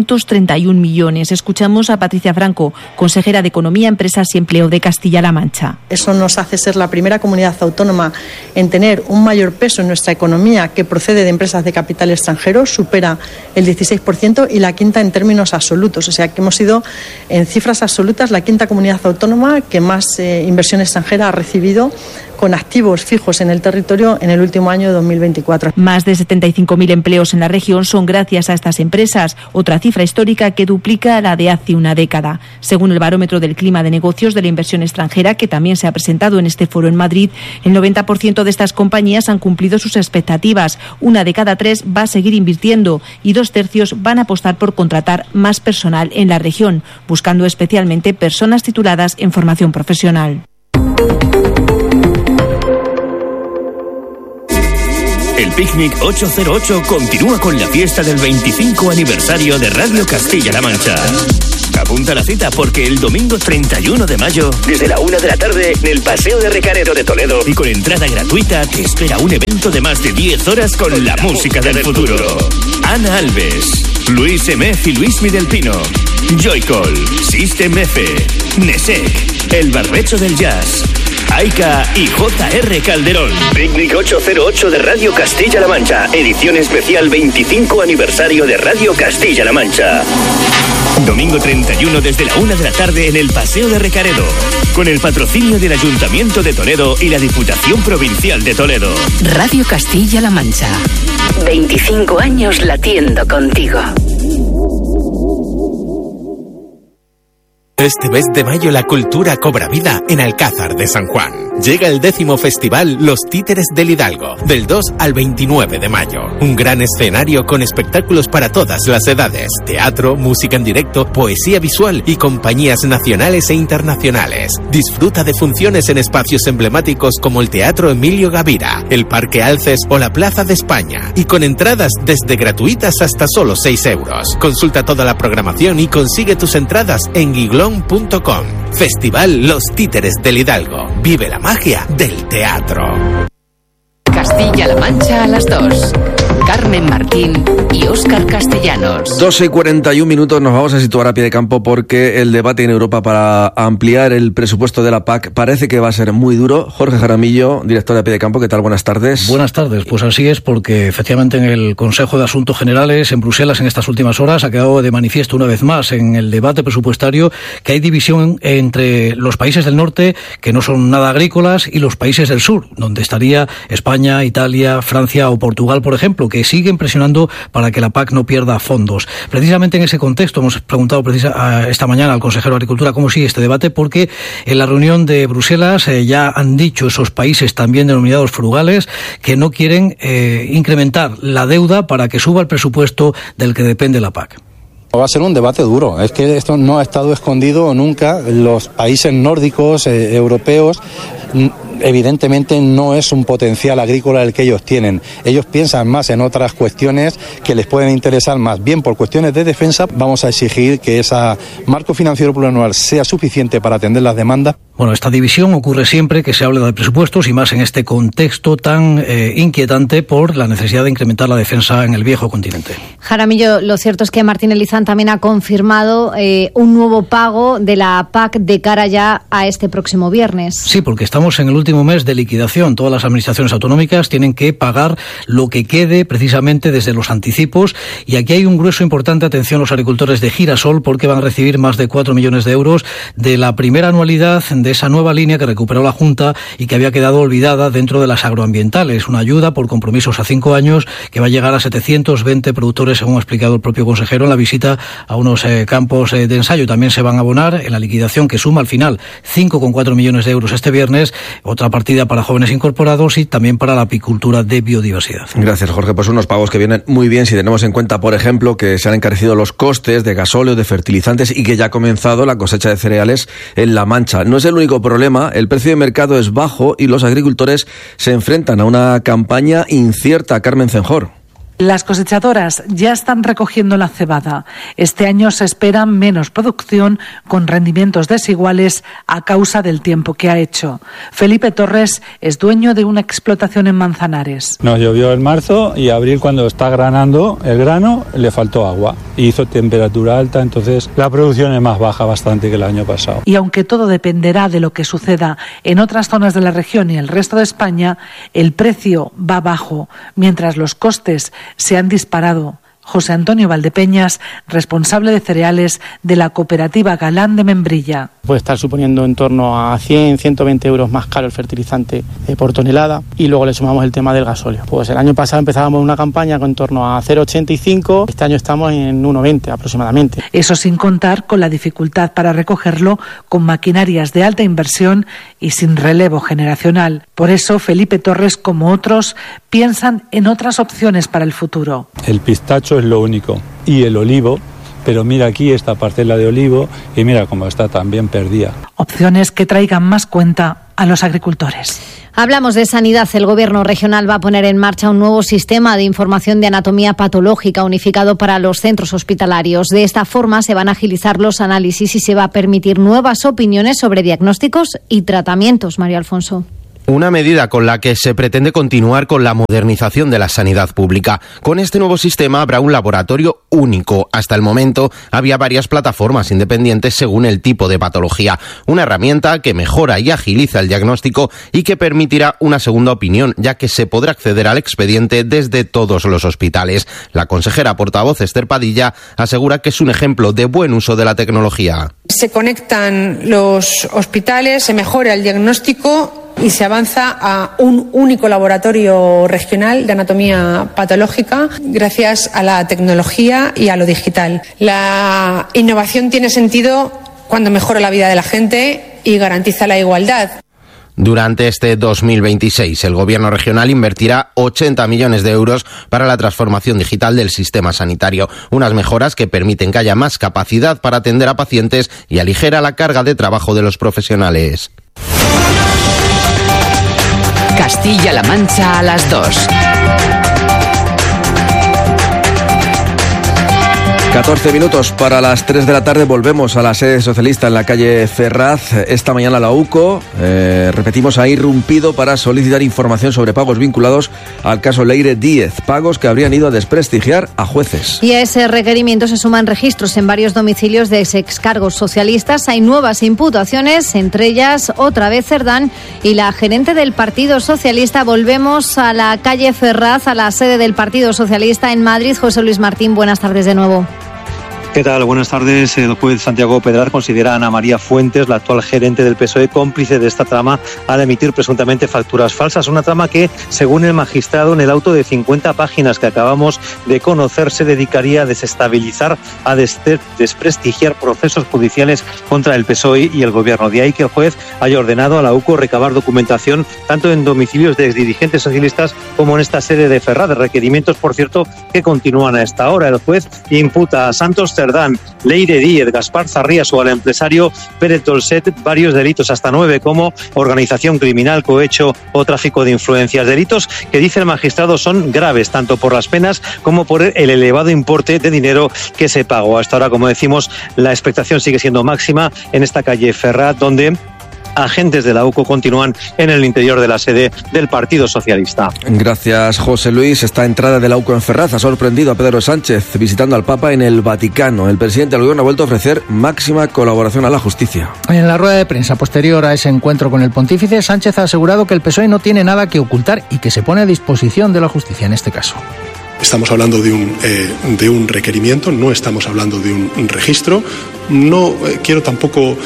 Speaker 26: 931 millones. Escuchamos a Patricia Franco, consejera de Economía, Empresas y Empleo de Castilla-La Mancha.
Speaker 29: Eso nos hace ser la primera comunidad autónoma en tener un mayor peso en nuestra economía que procede de empresas de capital extranjero, supera el 16%, y la quinta en términos absolutos. O sea que hemos sido, en cifras absolutas, la quinta comunidad autónoma que más inversión extranjera ha recibido con activos fijos en el territorio en el último año de 2024.
Speaker 26: Más de 75.000 empleos en la región son gracias a estas empresas, otra cifra histórica que duplica la de hace una década. Según el barómetro del clima de negocios de la inversión extranjera, que también se ha presentado en este foro en Madrid, el 90% de estas compañías han cumplido sus expectativas. 1 de cada 3 va a seguir invirtiendo y 2/3 van a apostar por contratar más personal en la región, buscando especialmente personas tituladas en formación profesional.
Speaker 1: El Picnic 808 continúa con la fiesta del 25 aniversario de Radio Castilla-La Mancha. Apunta la cita porque el domingo 31 de mayo, desde la 1 de la tarde, en el Paseo de Recaredo de Toledo y con entrada gratuita, te espera un evento de más de 10 horas con la música del futuro. Ana Alves, Luis Emez y Luismi del Pino, Joycall, System F, Nesek, El Barbecho del Jazz, Aika y J.R. Calderón. Picnic 808 de Radio Castilla-La Mancha, edición especial 25 aniversario de Radio Castilla-La Mancha. Domingo 31 desde la 1 de la tarde en el Paseo de Recaredo, con el patrocinio del Ayuntamiento de Toledo y la Diputación Provincial de Toledo.
Speaker 2: Radio Castilla-La Mancha. 25 años latiendo contigo.
Speaker 3: Este mes de mayo la cultura cobra vida en Alcázar de San Juan. Llega el 10º festival Los Títeres del Hidalgo, del 2 al 29 de mayo. Un gran escenario con espectáculos para todas las edades, teatro, música en directo, poesía visual y compañías nacionales e internacionales. Disfruta de funciones en espacios emblemáticos como el Teatro Emilio Gavira, el Parque Alces o la Plaza de España, y con entradas desde gratuitas hasta solo 6 euros. Consulta toda la programación y consigue tus entradas en Giglón.com. Festival Los Títeres del Hidalgo. Vive la magia del teatro.
Speaker 2: Castilla-La Mancha a las 2. Carmen Martín y Óscar Castellanos.
Speaker 6: 12:41, nos vamos a situar a pie de campo porque el debate en Europa para ampliar el presupuesto de la PAC parece que va a ser muy duro. Jorge Jaramillo, director de a pie de campo, ¿qué tal? Buenas tardes.
Speaker 4: Buenas tardes, pues así es, porque efectivamente en el Consejo de Asuntos Generales en Bruselas en estas últimas horas ha quedado de manifiesto una vez más en el debate presupuestario que hay división entre los países del norte, que no son nada agrícolas, y los países del sur, donde estaría España, Italia, Francia o Portugal, por ejemplo, que siguen presionando para que la PAC no pierda fondos. Precisamente en ese contexto hemos preguntado esta mañana al consejero de Agricultura cómo sigue este debate, porque en la reunión de Bruselas ya han dicho esos países también denominados frugales que no quieren incrementar la deuda para que suba el presupuesto del que depende la PAC.
Speaker 5: Va a ser un debate duro, es que esto no ha estado escondido nunca. Los países nórdicos, europeos, evidentemente no es un potencial agrícola el que ellos tienen. Ellos piensan más en otras cuestiones que les pueden interesar más. Bien, por cuestiones de defensa vamos a exigir que ese marco financiero plurianual sea suficiente para atender las demandas.
Speaker 4: Bueno, esta división ocurre siempre que se hable de presupuestos y más en este contexto tan inquietante por la necesidad de incrementar la defensa en el viejo continente.
Speaker 7: Jaramillo, lo cierto es que Martín Elizán también ha confirmado un nuevo pago de la PAC de cara ya a este próximo viernes.
Speaker 4: Sí, porque estamos en el último mes de liquidación. Todas las administraciones autonómicas tienen que pagar lo que quede precisamente desde los anticipos, y aquí hay un grueso importante, atención los agricultores de Girasol, porque van a recibir más de 4 millones de euros de la primera anualidad de esa nueva línea que recuperó la Junta y que había quedado olvidada dentro de las agroambientales. Una ayuda por compromisos a 5 años que va a llegar a 720 productores, según ha explicado el propio consejero en la visita a unos campos de ensayo. También se van a abonar en la liquidación, que suma al final 5,4 millones de euros este viernes, otra partida para jóvenes incorporados y también para la apicultura de biodiversidad.
Speaker 6: Gracias, Jorge. Pues unos pagos que vienen muy bien si tenemos en cuenta, por ejemplo, que se han encarecido los costes de gasóleo, de fertilizantes y que ya ha comenzado la cosecha de cereales en La Mancha. No es el único problema, el precio de mercado es bajo y los agricultores se enfrentan a una campaña incierta. Carmen Cenjor.
Speaker 8: Las cosechadoras ya están recogiendo la cebada. Este año se espera menos producción, con rendimientos desiguales a causa del tiempo que ha hecho. Felipe Torres es dueño de una explotación en Manzanares.
Speaker 9: Nos llovió en marzo y abril, cuando está granando el grano, le faltó agua. Hizo temperatura alta, entonces la producción es más baja bastante que el año pasado.
Speaker 8: Y aunque todo dependerá de lo que suceda en otras zonas de la región y el resto de España, el precio va bajo, mientras los costes se han disparado. José Antonio Valdepeñas, responsable de cereales de la cooperativa Galán de Membrilla.
Speaker 10: Puede estar suponiendo en torno a 100, 120 euros más caro el fertilizante por tonelada, y luego le sumamos el tema del gasóleo. Pues el año pasado empezábamos una campaña con en torno a 0,85, este año estamos en 1,20 aproximadamente.
Speaker 8: Eso sin contar con la dificultad para recogerlo con maquinarias de alta inversión y sin relevo generacional. Por eso Felipe Torres, como otros, piensan en otras opciones para el futuro.
Speaker 9: El pistacho es lo único, y el olivo, pero mira aquí esta parcela de olivo y mira cómo está también perdida.
Speaker 8: Opciones que traigan más cuenta a los agricultores.
Speaker 7: Hablamos de sanidad. El Gobierno regional va a poner en marcha un nuevo sistema de información de anatomía patológica unificado para los centros hospitalarios. De esta forma se van a agilizar los análisis y se va a permitir nuevas opiniones sobre diagnósticos y tratamientos. María Alfonso.
Speaker 11: Una medida con la que se pretende continuar con la modernización de la sanidad pública. Con este nuevo sistema habrá un laboratorio único. Hasta el momento había varias plataformas independientes según el tipo de patología. Una herramienta que mejora y agiliza el diagnóstico y que permitirá una segunda opinión, ya que se podrá acceder al expediente desde todos los hospitales. La consejera portavoz Esther Padilla asegura que es un ejemplo de buen uso de la tecnología.
Speaker 12: Se conectan los hospitales, se mejora el diagnóstico y se avanza a un único laboratorio regional de anatomía patológica gracias a la tecnología y a lo digital. La innovación tiene sentido cuando mejora la vida de la gente y garantiza la igualdad.
Speaker 11: Durante este 2026, el Gobierno regional invertirá 80 millones de euros para la transformación digital del sistema sanitario. Unas mejoras que permiten que haya más capacidad para atender a pacientes y aligera la carga de trabajo de los profesionales.
Speaker 2: Castilla-La Mancha a las 2.
Speaker 6: 14 minutos para las 3 de la tarde. Volvemos a la sede socialista en la calle Ferraz. Esta mañana la UCO, repetimos, ha irrumpido para solicitar información sobre pagos vinculados al caso Leire Díez. Pagos que habrían ido a desprestigiar a jueces.
Speaker 7: Y a ese requerimiento se suman registros en varios domicilios de excargos socialistas. Hay nuevas imputaciones, entre ellas otra vez Cerdán y la gerente del Partido Socialista. Volvemos a la calle Ferraz, a la sede del Partido Socialista en Madrid. José Luis Martín, buenas tardes de nuevo.
Speaker 13: ¿Qué tal? Buenas tardes. El juez Santiago Pedraz considera a Ana María Fuentes, la actual gerente del PSOE, cómplice de esta trama al emitir presuntamente facturas falsas. Una trama que, según el magistrado, en el auto de 50 páginas que acabamos de conocer, se dedicaría a desestabilizar, a desprestigiar procesos judiciales contra el PSOE y el Gobierno. De ahí que el juez haya ordenado a la UCO recabar documentación tanto en domicilios de exdirigentes socialistas como en esta sede de Ferraz. Requerimientos, por cierto, que continúan a esta hora. El juez imputa a Santos Cerdán, Leire Díez, Gaspar Zarrías o al empresario Pérez Dolcet varios delitos, hasta 9, como organización criminal, cohecho o tráfico de influencias. Delitos que, dice el magistrado, son graves, tanto por las penas como por el elevado importe de dinero que se pagó. Hasta ahora, como decimos, la expectación sigue siendo máxima en esta calle Ferraz, donde agentes de la UCO continúan en el interior de la sede del Partido Socialista.
Speaker 6: Gracias, José Luis. Esta entrada de la UCO en Ferraz ha sorprendido a Pedro Sánchez visitando al Papa en el Vaticano. El presidente del Gobierno ha vuelto a ofrecer máxima colaboración a la justicia.
Speaker 4: En la rueda de prensa posterior a ese encuentro con el pontífice, Sánchez ha asegurado que el PSOE no tiene nada que ocultar y que se pone a disposición de la justicia en este caso.
Speaker 14: Estamos hablando de un requerimiento, no estamos hablando de un registro. No quiero tampoco,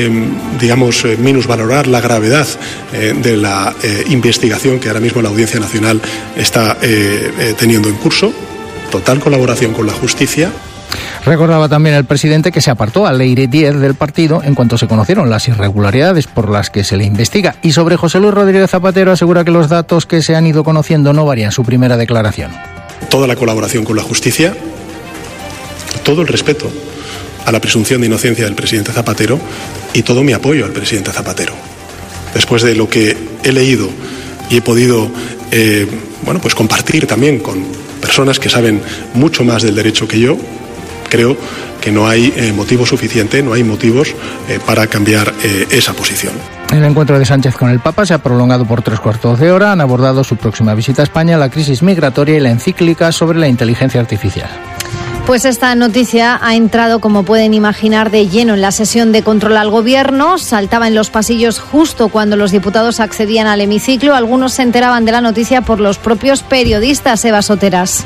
Speaker 14: minusvalorar la gravedad de la investigación que ahora mismo la Audiencia Nacional está teniendo en curso. Total colaboración con la justicia.
Speaker 4: Recordaba también el presidente que se apartó a Leire Díez del partido en cuanto se conocieron las irregularidades por las que se le investiga. Y sobre José Luis Rodríguez Zapatero asegura que los datos que se han ido conociendo no varían su primera declaración.
Speaker 14: Toda la colaboración con la justicia, todo el respeto a la presunción de inocencia del presidente Zapatero y todo mi apoyo al presidente Zapatero. Después de lo que he leído y he podido compartir también con personas que saben mucho más del derecho que yo, creo que no hay motivo suficiente, no hay motivos para cambiar esa posición.
Speaker 4: El encuentro de Sánchez con el Papa se ha prolongado por 3/4 de hora. Han abordado su próxima visita a España, la crisis migratoria y la encíclica sobre la inteligencia artificial.
Speaker 7: Pues esta noticia ha entrado, como pueden imaginar, de lleno en la sesión de control al Gobierno. Saltaba en los pasillos justo cuando los diputados accedían al hemiciclo. Algunos se enteraban de la noticia por los propios periodistas. Eva Soteras.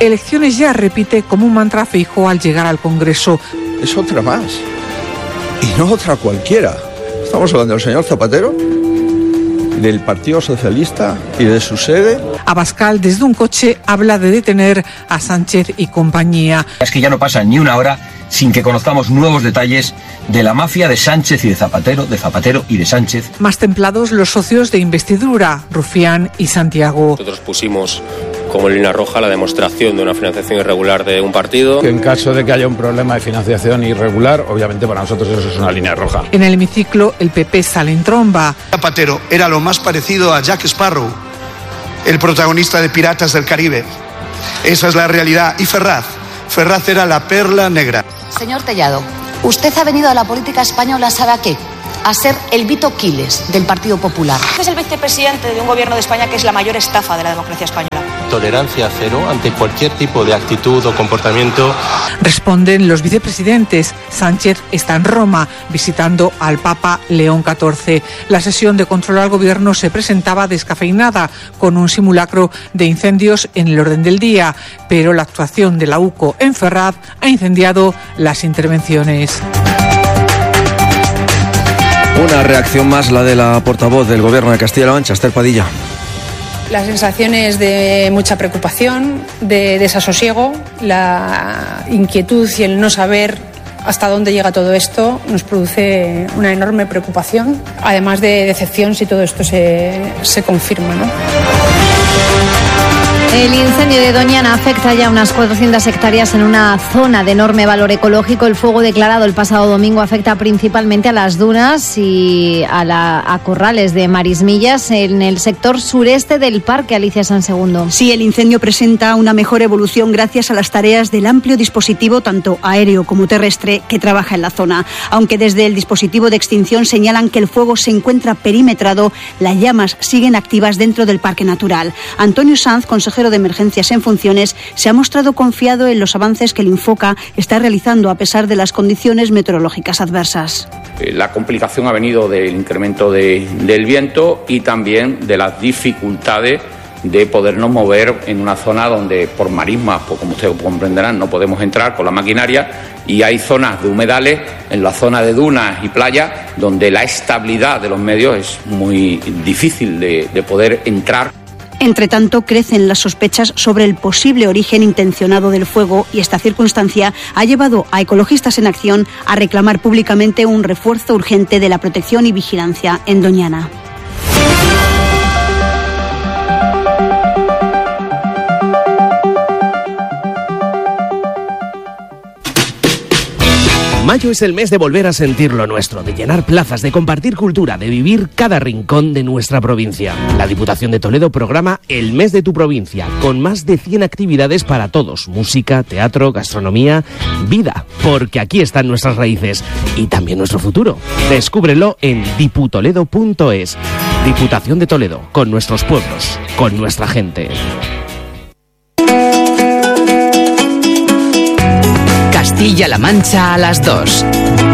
Speaker 8: Elecciones ya, repite como un mantra Feijóo al llegar al Congreso.
Speaker 15: Es otra más, y no otra cualquiera. Estamos hablando del señor Zapatero, del Partido Socialista y de su sede.
Speaker 8: Abascal, desde un coche, habla de detener a Sánchez y compañía.
Speaker 16: Es que ya no pasa ni una hora sin que conozcamos nuevos detalles de la mafia de Sánchez y de Zapatero y de Sánchez.
Speaker 8: Más templados los socios de investidura, Rufián y Santiago.
Speaker 17: Nosotros pusimos como línea roja la demostración de una financiación irregular de un partido.
Speaker 18: En caso de que haya un problema de financiación irregular, obviamente para nosotros eso es una línea roja.
Speaker 8: En el hemiciclo, el PP sale en tromba.
Speaker 19: Zapatero era lo más parecido a Jack Sparrow, el protagonista de Piratas del Caribe. Esa es la realidad. Y Ferraz era la perla negra.
Speaker 20: Señor Tellado, usted ha venido a la política española, ¿sabe a qué? A ser el Vito Quiles del Partido Popular.
Speaker 21: Es el vicepresidente de un gobierno de España que es la mayor estafa de la democracia española.
Speaker 17: Tolerancia cero ante cualquier tipo de actitud o comportamiento.
Speaker 8: Responden los vicepresidentes. Sánchez está en Roma visitando al Papa León XIV. La sesión de control al gobierno se presentaba descafeinada con un simulacro de incendios en el orden del día, pero la actuación de la UCO en Ferraz ha incendiado las intervenciones.
Speaker 6: Una reacción más, la de la portavoz del Gobierno de Castilla-La Mancha, Esther Padilla.
Speaker 12: La sensación es de mucha preocupación, de desasosiego, la inquietud y el no saber hasta dónde llega todo esto nos produce una enorme preocupación, además de decepción si todo esto se confirma, ¿no?
Speaker 7: El incendio de Doñana afecta ya unas 400 hectáreas en una zona de enorme valor ecológico. El fuego declarado el pasado domingo afecta principalmente a las dunas y a corrales de marismillas en el sector sureste del parque. Alicia Sansegundo.
Speaker 27: Sí, el incendio presenta una mejor evolución gracias a las tareas del amplio dispositivo, tanto aéreo como terrestre, que trabaja en la zona. Aunque desde el dispositivo de extinción señalan que el fuego se encuentra perimetrado, las llamas siguen activas dentro del parque natural. Antonio Sanz, consejero de Emergencias en funciones, se ha mostrado confiado en los avances que el Infoca está realizando a pesar de las condiciones meteorológicas adversas.
Speaker 28: La complicación ha venido del incremento del viento y también de las dificultades de podernos mover en una zona donde por marismas, pues como ustedes comprenderán, no podemos entrar con la maquinaria, y hay zonas de humedales en la zona de dunas y playas donde la estabilidad de los medios es muy difícil de poder entrar.
Speaker 27: Entre tanto, crecen las sospechas sobre el posible origen intencionado del fuego y esta circunstancia ha llevado a Ecologistas en Acción a reclamar públicamente un refuerzo urgente de la protección y vigilancia en Doñana.
Speaker 30: Mayo es el mes de volver a sentir lo nuestro, de llenar plazas, de compartir cultura, de vivir cada rincón de nuestra provincia. La Diputación de Toledo programa El Mes de tu Provincia, con más de 100 actividades para todos. Música, teatro, gastronomía, vida, porque aquí están nuestras raíces y también nuestro futuro. Descúbrelo en diputoledo.es. Diputación de Toledo, con nuestros pueblos, con nuestra gente.
Speaker 2: Castilla-La Mancha a las 2.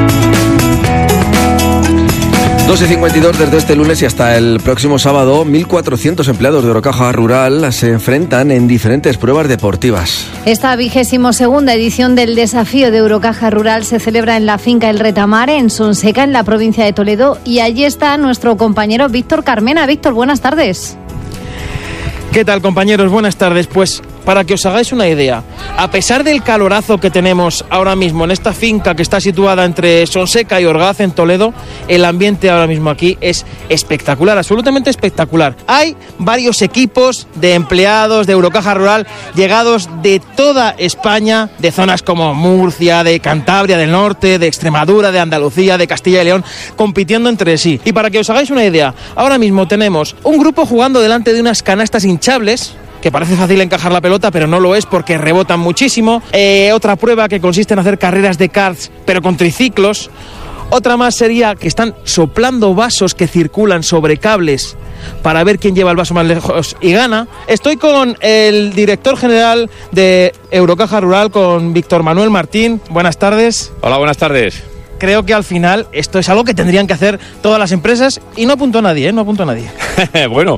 Speaker 6: 2:52 desde este lunes y hasta el próximo sábado, 1.400 empleados de Eurocaja Rural se enfrentan en diferentes pruebas deportivas.
Speaker 7: Esta 22ª edición del desafío de Eurocaja Rural se celebra en la finca El Retamare, en Sonseca, en la provincia de Toledo, y allí está nuestro compañero Víctor Carmena. Víctor, buenas tardes.
Speaker 31: ¿Qué tal, compañeros? Buenas tardes. Pues para que os hagáis una idea, a pesar del calorazo que tenemos ahora mismo en esta finca que está situada entre Sonseca y Orgaz, en Toledo, el ambiente ahora mismo aquí es espectacular, absolutamente espectacular. Hay varios equipos de empleados de Eurocaja Rural llegados de toda España, de zonas como Murcia, de Cantabria del Norte, de Extremadura, de Andalucía, de Castilla y León, compitiendo entre sí. Y para que os hagáis una idea, ahora mismo tenemos un grupo jugando delante de unas canastas hinchables, que parece fácil encajar la pelota, pero no lo es porque rebotan muchísimo. Otra prueba que consiste en hacer carreras de karts, pero con triciclos. Otra más sería que están soplando vasos que circulan sobre cables para ver quién lleva el vaso más lejos y gana. Estoy con el director general de Eurocaja Rural, con Víctor Manuel Martín. Buenas tardes.
Speaker 32: Hola, buenas tardes.
Speaker 31: Creo que al final esto es algo que tendrían que hacer todas las empresas y no apuntó nadie, no apuntó nadie.
Speaker 32: Bueno,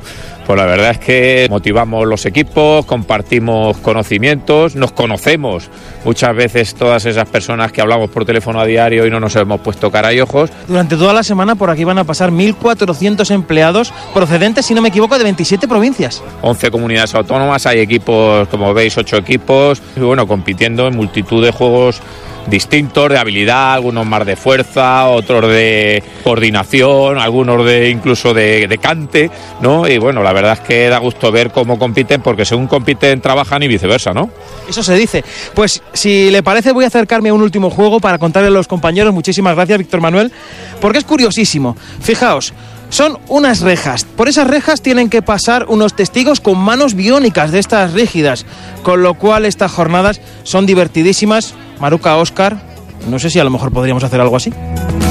Speaker 18: Pues la verdad es que motivamos los equipos, compartimos conocimientos, nos conocemos. Muchas veces todas esas personas que hablamos por teléfono a diario y no nos hemos puesto cara y ojos.
Speaker 31: Durante toda la semana por aquí van a pasar 1.400 empleados procedentes, si no me equivoco, de 27 provincias.
Speaker 18: 11 comunidades autónomas, hay equipos, como veis, 8 equipos, y bueno, compitiendo en multitud de juegos distintos, de habilidad, algunos más de fuerza, otros de coordinación, algunos incluso de cante, ¿no? Y bueno, la verdad es que da gusto ver cómo compiten, porque según compiten trabajan y viceversa, ¿no?
Speaker 31: Eso se dice. Pues si le parece voy a acercarme a un último juego para contarle a los compañeros. Muchísimas gracias, Víctor Manuel, porque es curiosísimo. Fijaos, son unas rejas. Por esas rejas tienen que pasar unos testigos con manos biónicas de estas rígidas, con lo cual estas jornadas son divertidísimas. Maruca, Óscar, no sé si a lo mejor podríamos hacer algo así.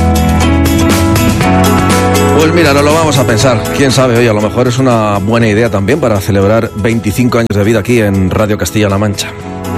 Speaker 6: Pues mira, no lo vamos a pensar. Quién sabe, oye, a lo mejor es una buena idea también para celebrar 25 años de vida aquí en Radio Castilla-La Mancha.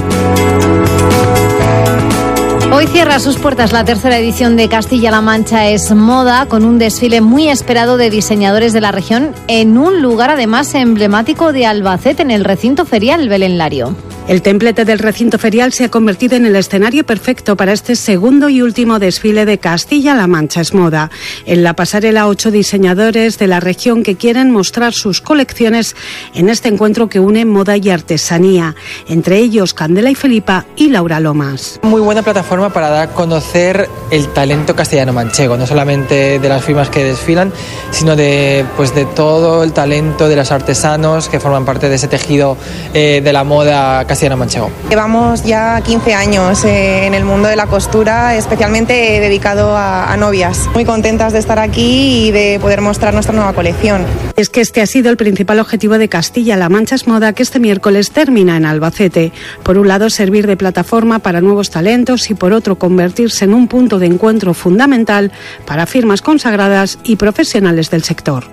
Speaker 7: Hoy cierra sus puertas la tercera edición de Castilla-La Mancha es Moda, con un desfile muy esperado de diseñadores de la región en un lugar además emblemático de Albacete, en el recinto ferial Belén Lario.
Speaker 1: El templete del recinto ferial se ha convertido en el escenario perfecto para este segundo y último desfile de Castilla-La Mancha es Moda. En la pasarela, 8 diseñadores de la región que quieren mostrar sus colecciones en este encuentro que une moda y artesanía. Entre ellos, Candela y Felipa y Laura Lomas.
Speaker 3: Muy buena plataforma para dar a conocer el talento castellano-manchego, no solamente de las firmas que desfilan, sino de todo el talento de los artesanos que forman parte de ese tejido de la moda castellano-manchego.
Speaker 5: Llevamos ya 15 años en el mundo de la costura, especialmente dedicado a novias. Muy contentas de estar aquí y de poder mostrar nuestra nueva colección.
Speaker 1: Es que este ha sido el principal objetivo de Castilla-La Mancha es Moda, que este miércoles termina en Albacete. Por un lado, servir de plataforma para nuevos talentos y por otro, convertirse en un punto de encuentro fundamental para firmas consagradas y profesionales del sector.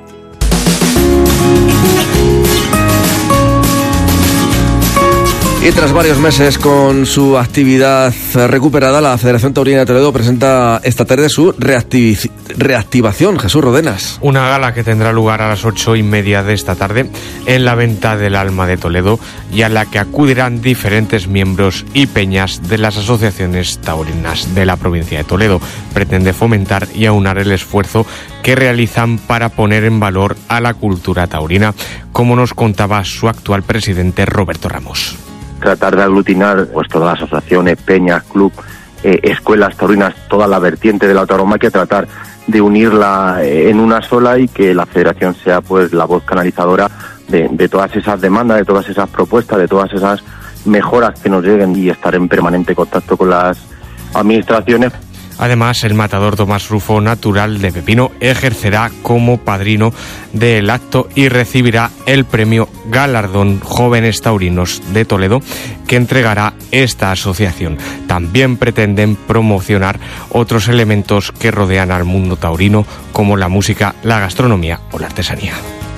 Speaker 6: Y tras varios meses con su actividad recuperada, la Federación Taurina de Toledo presenta esta tarde su reactivación. Jesús Rodenas.
Speaker 9: Una gala que tendrá lugar a las 8:30 de esta tarde en la Venta del Alma de Toledo, y a la que acudirán diferentes miembros y peñas de las asociaciones taurinas de la provincia de Toledo. Pretende fomentar y aunar el esfuerzo que realizan para poner en valor a la cultura taurina, como nos contaba su actual presidente Roberto Ramos.
Speaker 10: Tratar de aglutinar todas las asociaciones, peñas, club, escuelas taurinas, toda la vertiente de la tauromaquia, tratar de unirla en una sola y que la federación sea la voz canalizadora de todas esas demandas, de todas esas propuestas, de todas esas mejoras que nos lleguen, y estar en permanente contacto con las administraciones.
Speaker 9: Además, el matador Tomás Rufo, natural de Pepino, ejercerá como padrino del acto y recibirá el premio Galardón Jóvenes Taurinos de Toledo que entregará esta asociación. También pretenden promocionar otros elementos que rodean al mundo taurino, como la música, la gastronomía o la artesanía.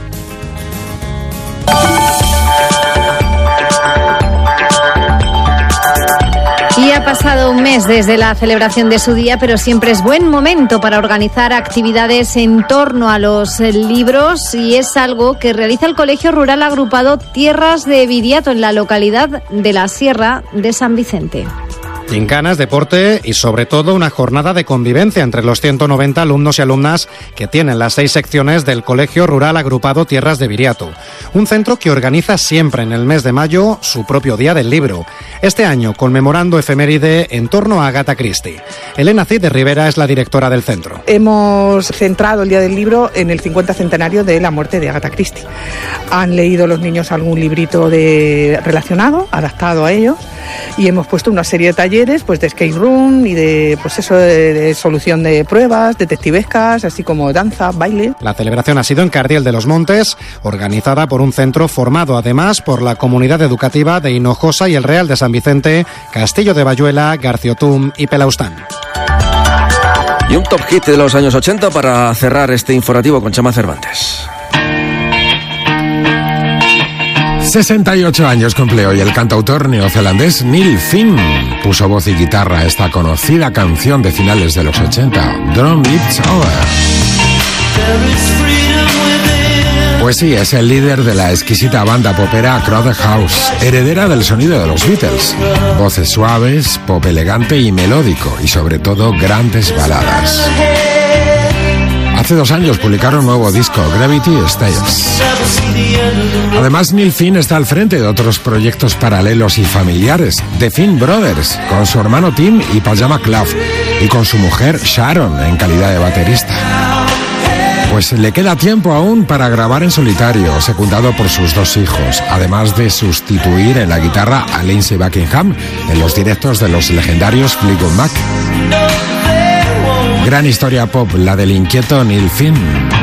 Speaker 7: Y ha pasado un mes desde la celebración de su día, pero siempre es buen momento para organizar actividades en torno a los libros, y es algo que realiza el Colegio Rural Agrupado Tierras de Viriato, en la localidad de la Sierra de San Vicente.
Speaker 22: Gincanas, deporte y sobre todo una jornada de convivencia entre los 190 alumnos y alumnas que tienen las 6 secciones del Colegio Rural Agrupado Tierras de Viriato. Un centro que organiza siempre en el mes de mayo su propio Día del Libro. Este año conmemorando efeméride en torno a Agatha Christie. Elena Cid de Rivera es la directora del centro.
Speaker 23: Hemos centrado el Día del Libro en el 50 centenario de la muerte de Agatha Christie. Han leído los niños algún librito relacionado, adaptado a ellos, y hemos puesto una serie de talleres de escape room y de solución de pruebas, detectivescas, así como danza, baile.
Speaker 22: La celebración ha sido en Cardiel de los Montes, organizada por un centro formado además por la comunidad educativa de Hinojosa y el Real de San Vicente, Castillo de Bayuela, Garciotum y Pelaustán.
Speaker 6: Y un top hit de los años 80 para cerrar este informativo con Chema Cervantes.
Speaker 24: 68 años cumple hoy el cantautor neozelandés Neil Finn. Puso voz y guitarra a esta conocida canción de finales de los 80, Drum It's Over. Pues sí, es el líder de la exquisita banda popera Crowded House, heredera del sonido de los Beatles. Voces suaves, pop elegante y melódico, y sobre todo grandes baladas. Hace 2 años publicaron un nuevo disco, Gravity Stays. Además, Neil Finn está al frente de otros proyectos paralelos y familiares, The Finn Brothers, con su hermano Tim y Pajama Club, y con su mujer Sharon en calidad de baterista. Pues le queda tiempo aún para grabar en solitario, secundado por sus 2 hijos, además de sustituir en la guitarra a Lindsey Buckingham en los directos de los legendarios Fleetwood Mac. Gran historia pop, la del inquieto Neil Finn.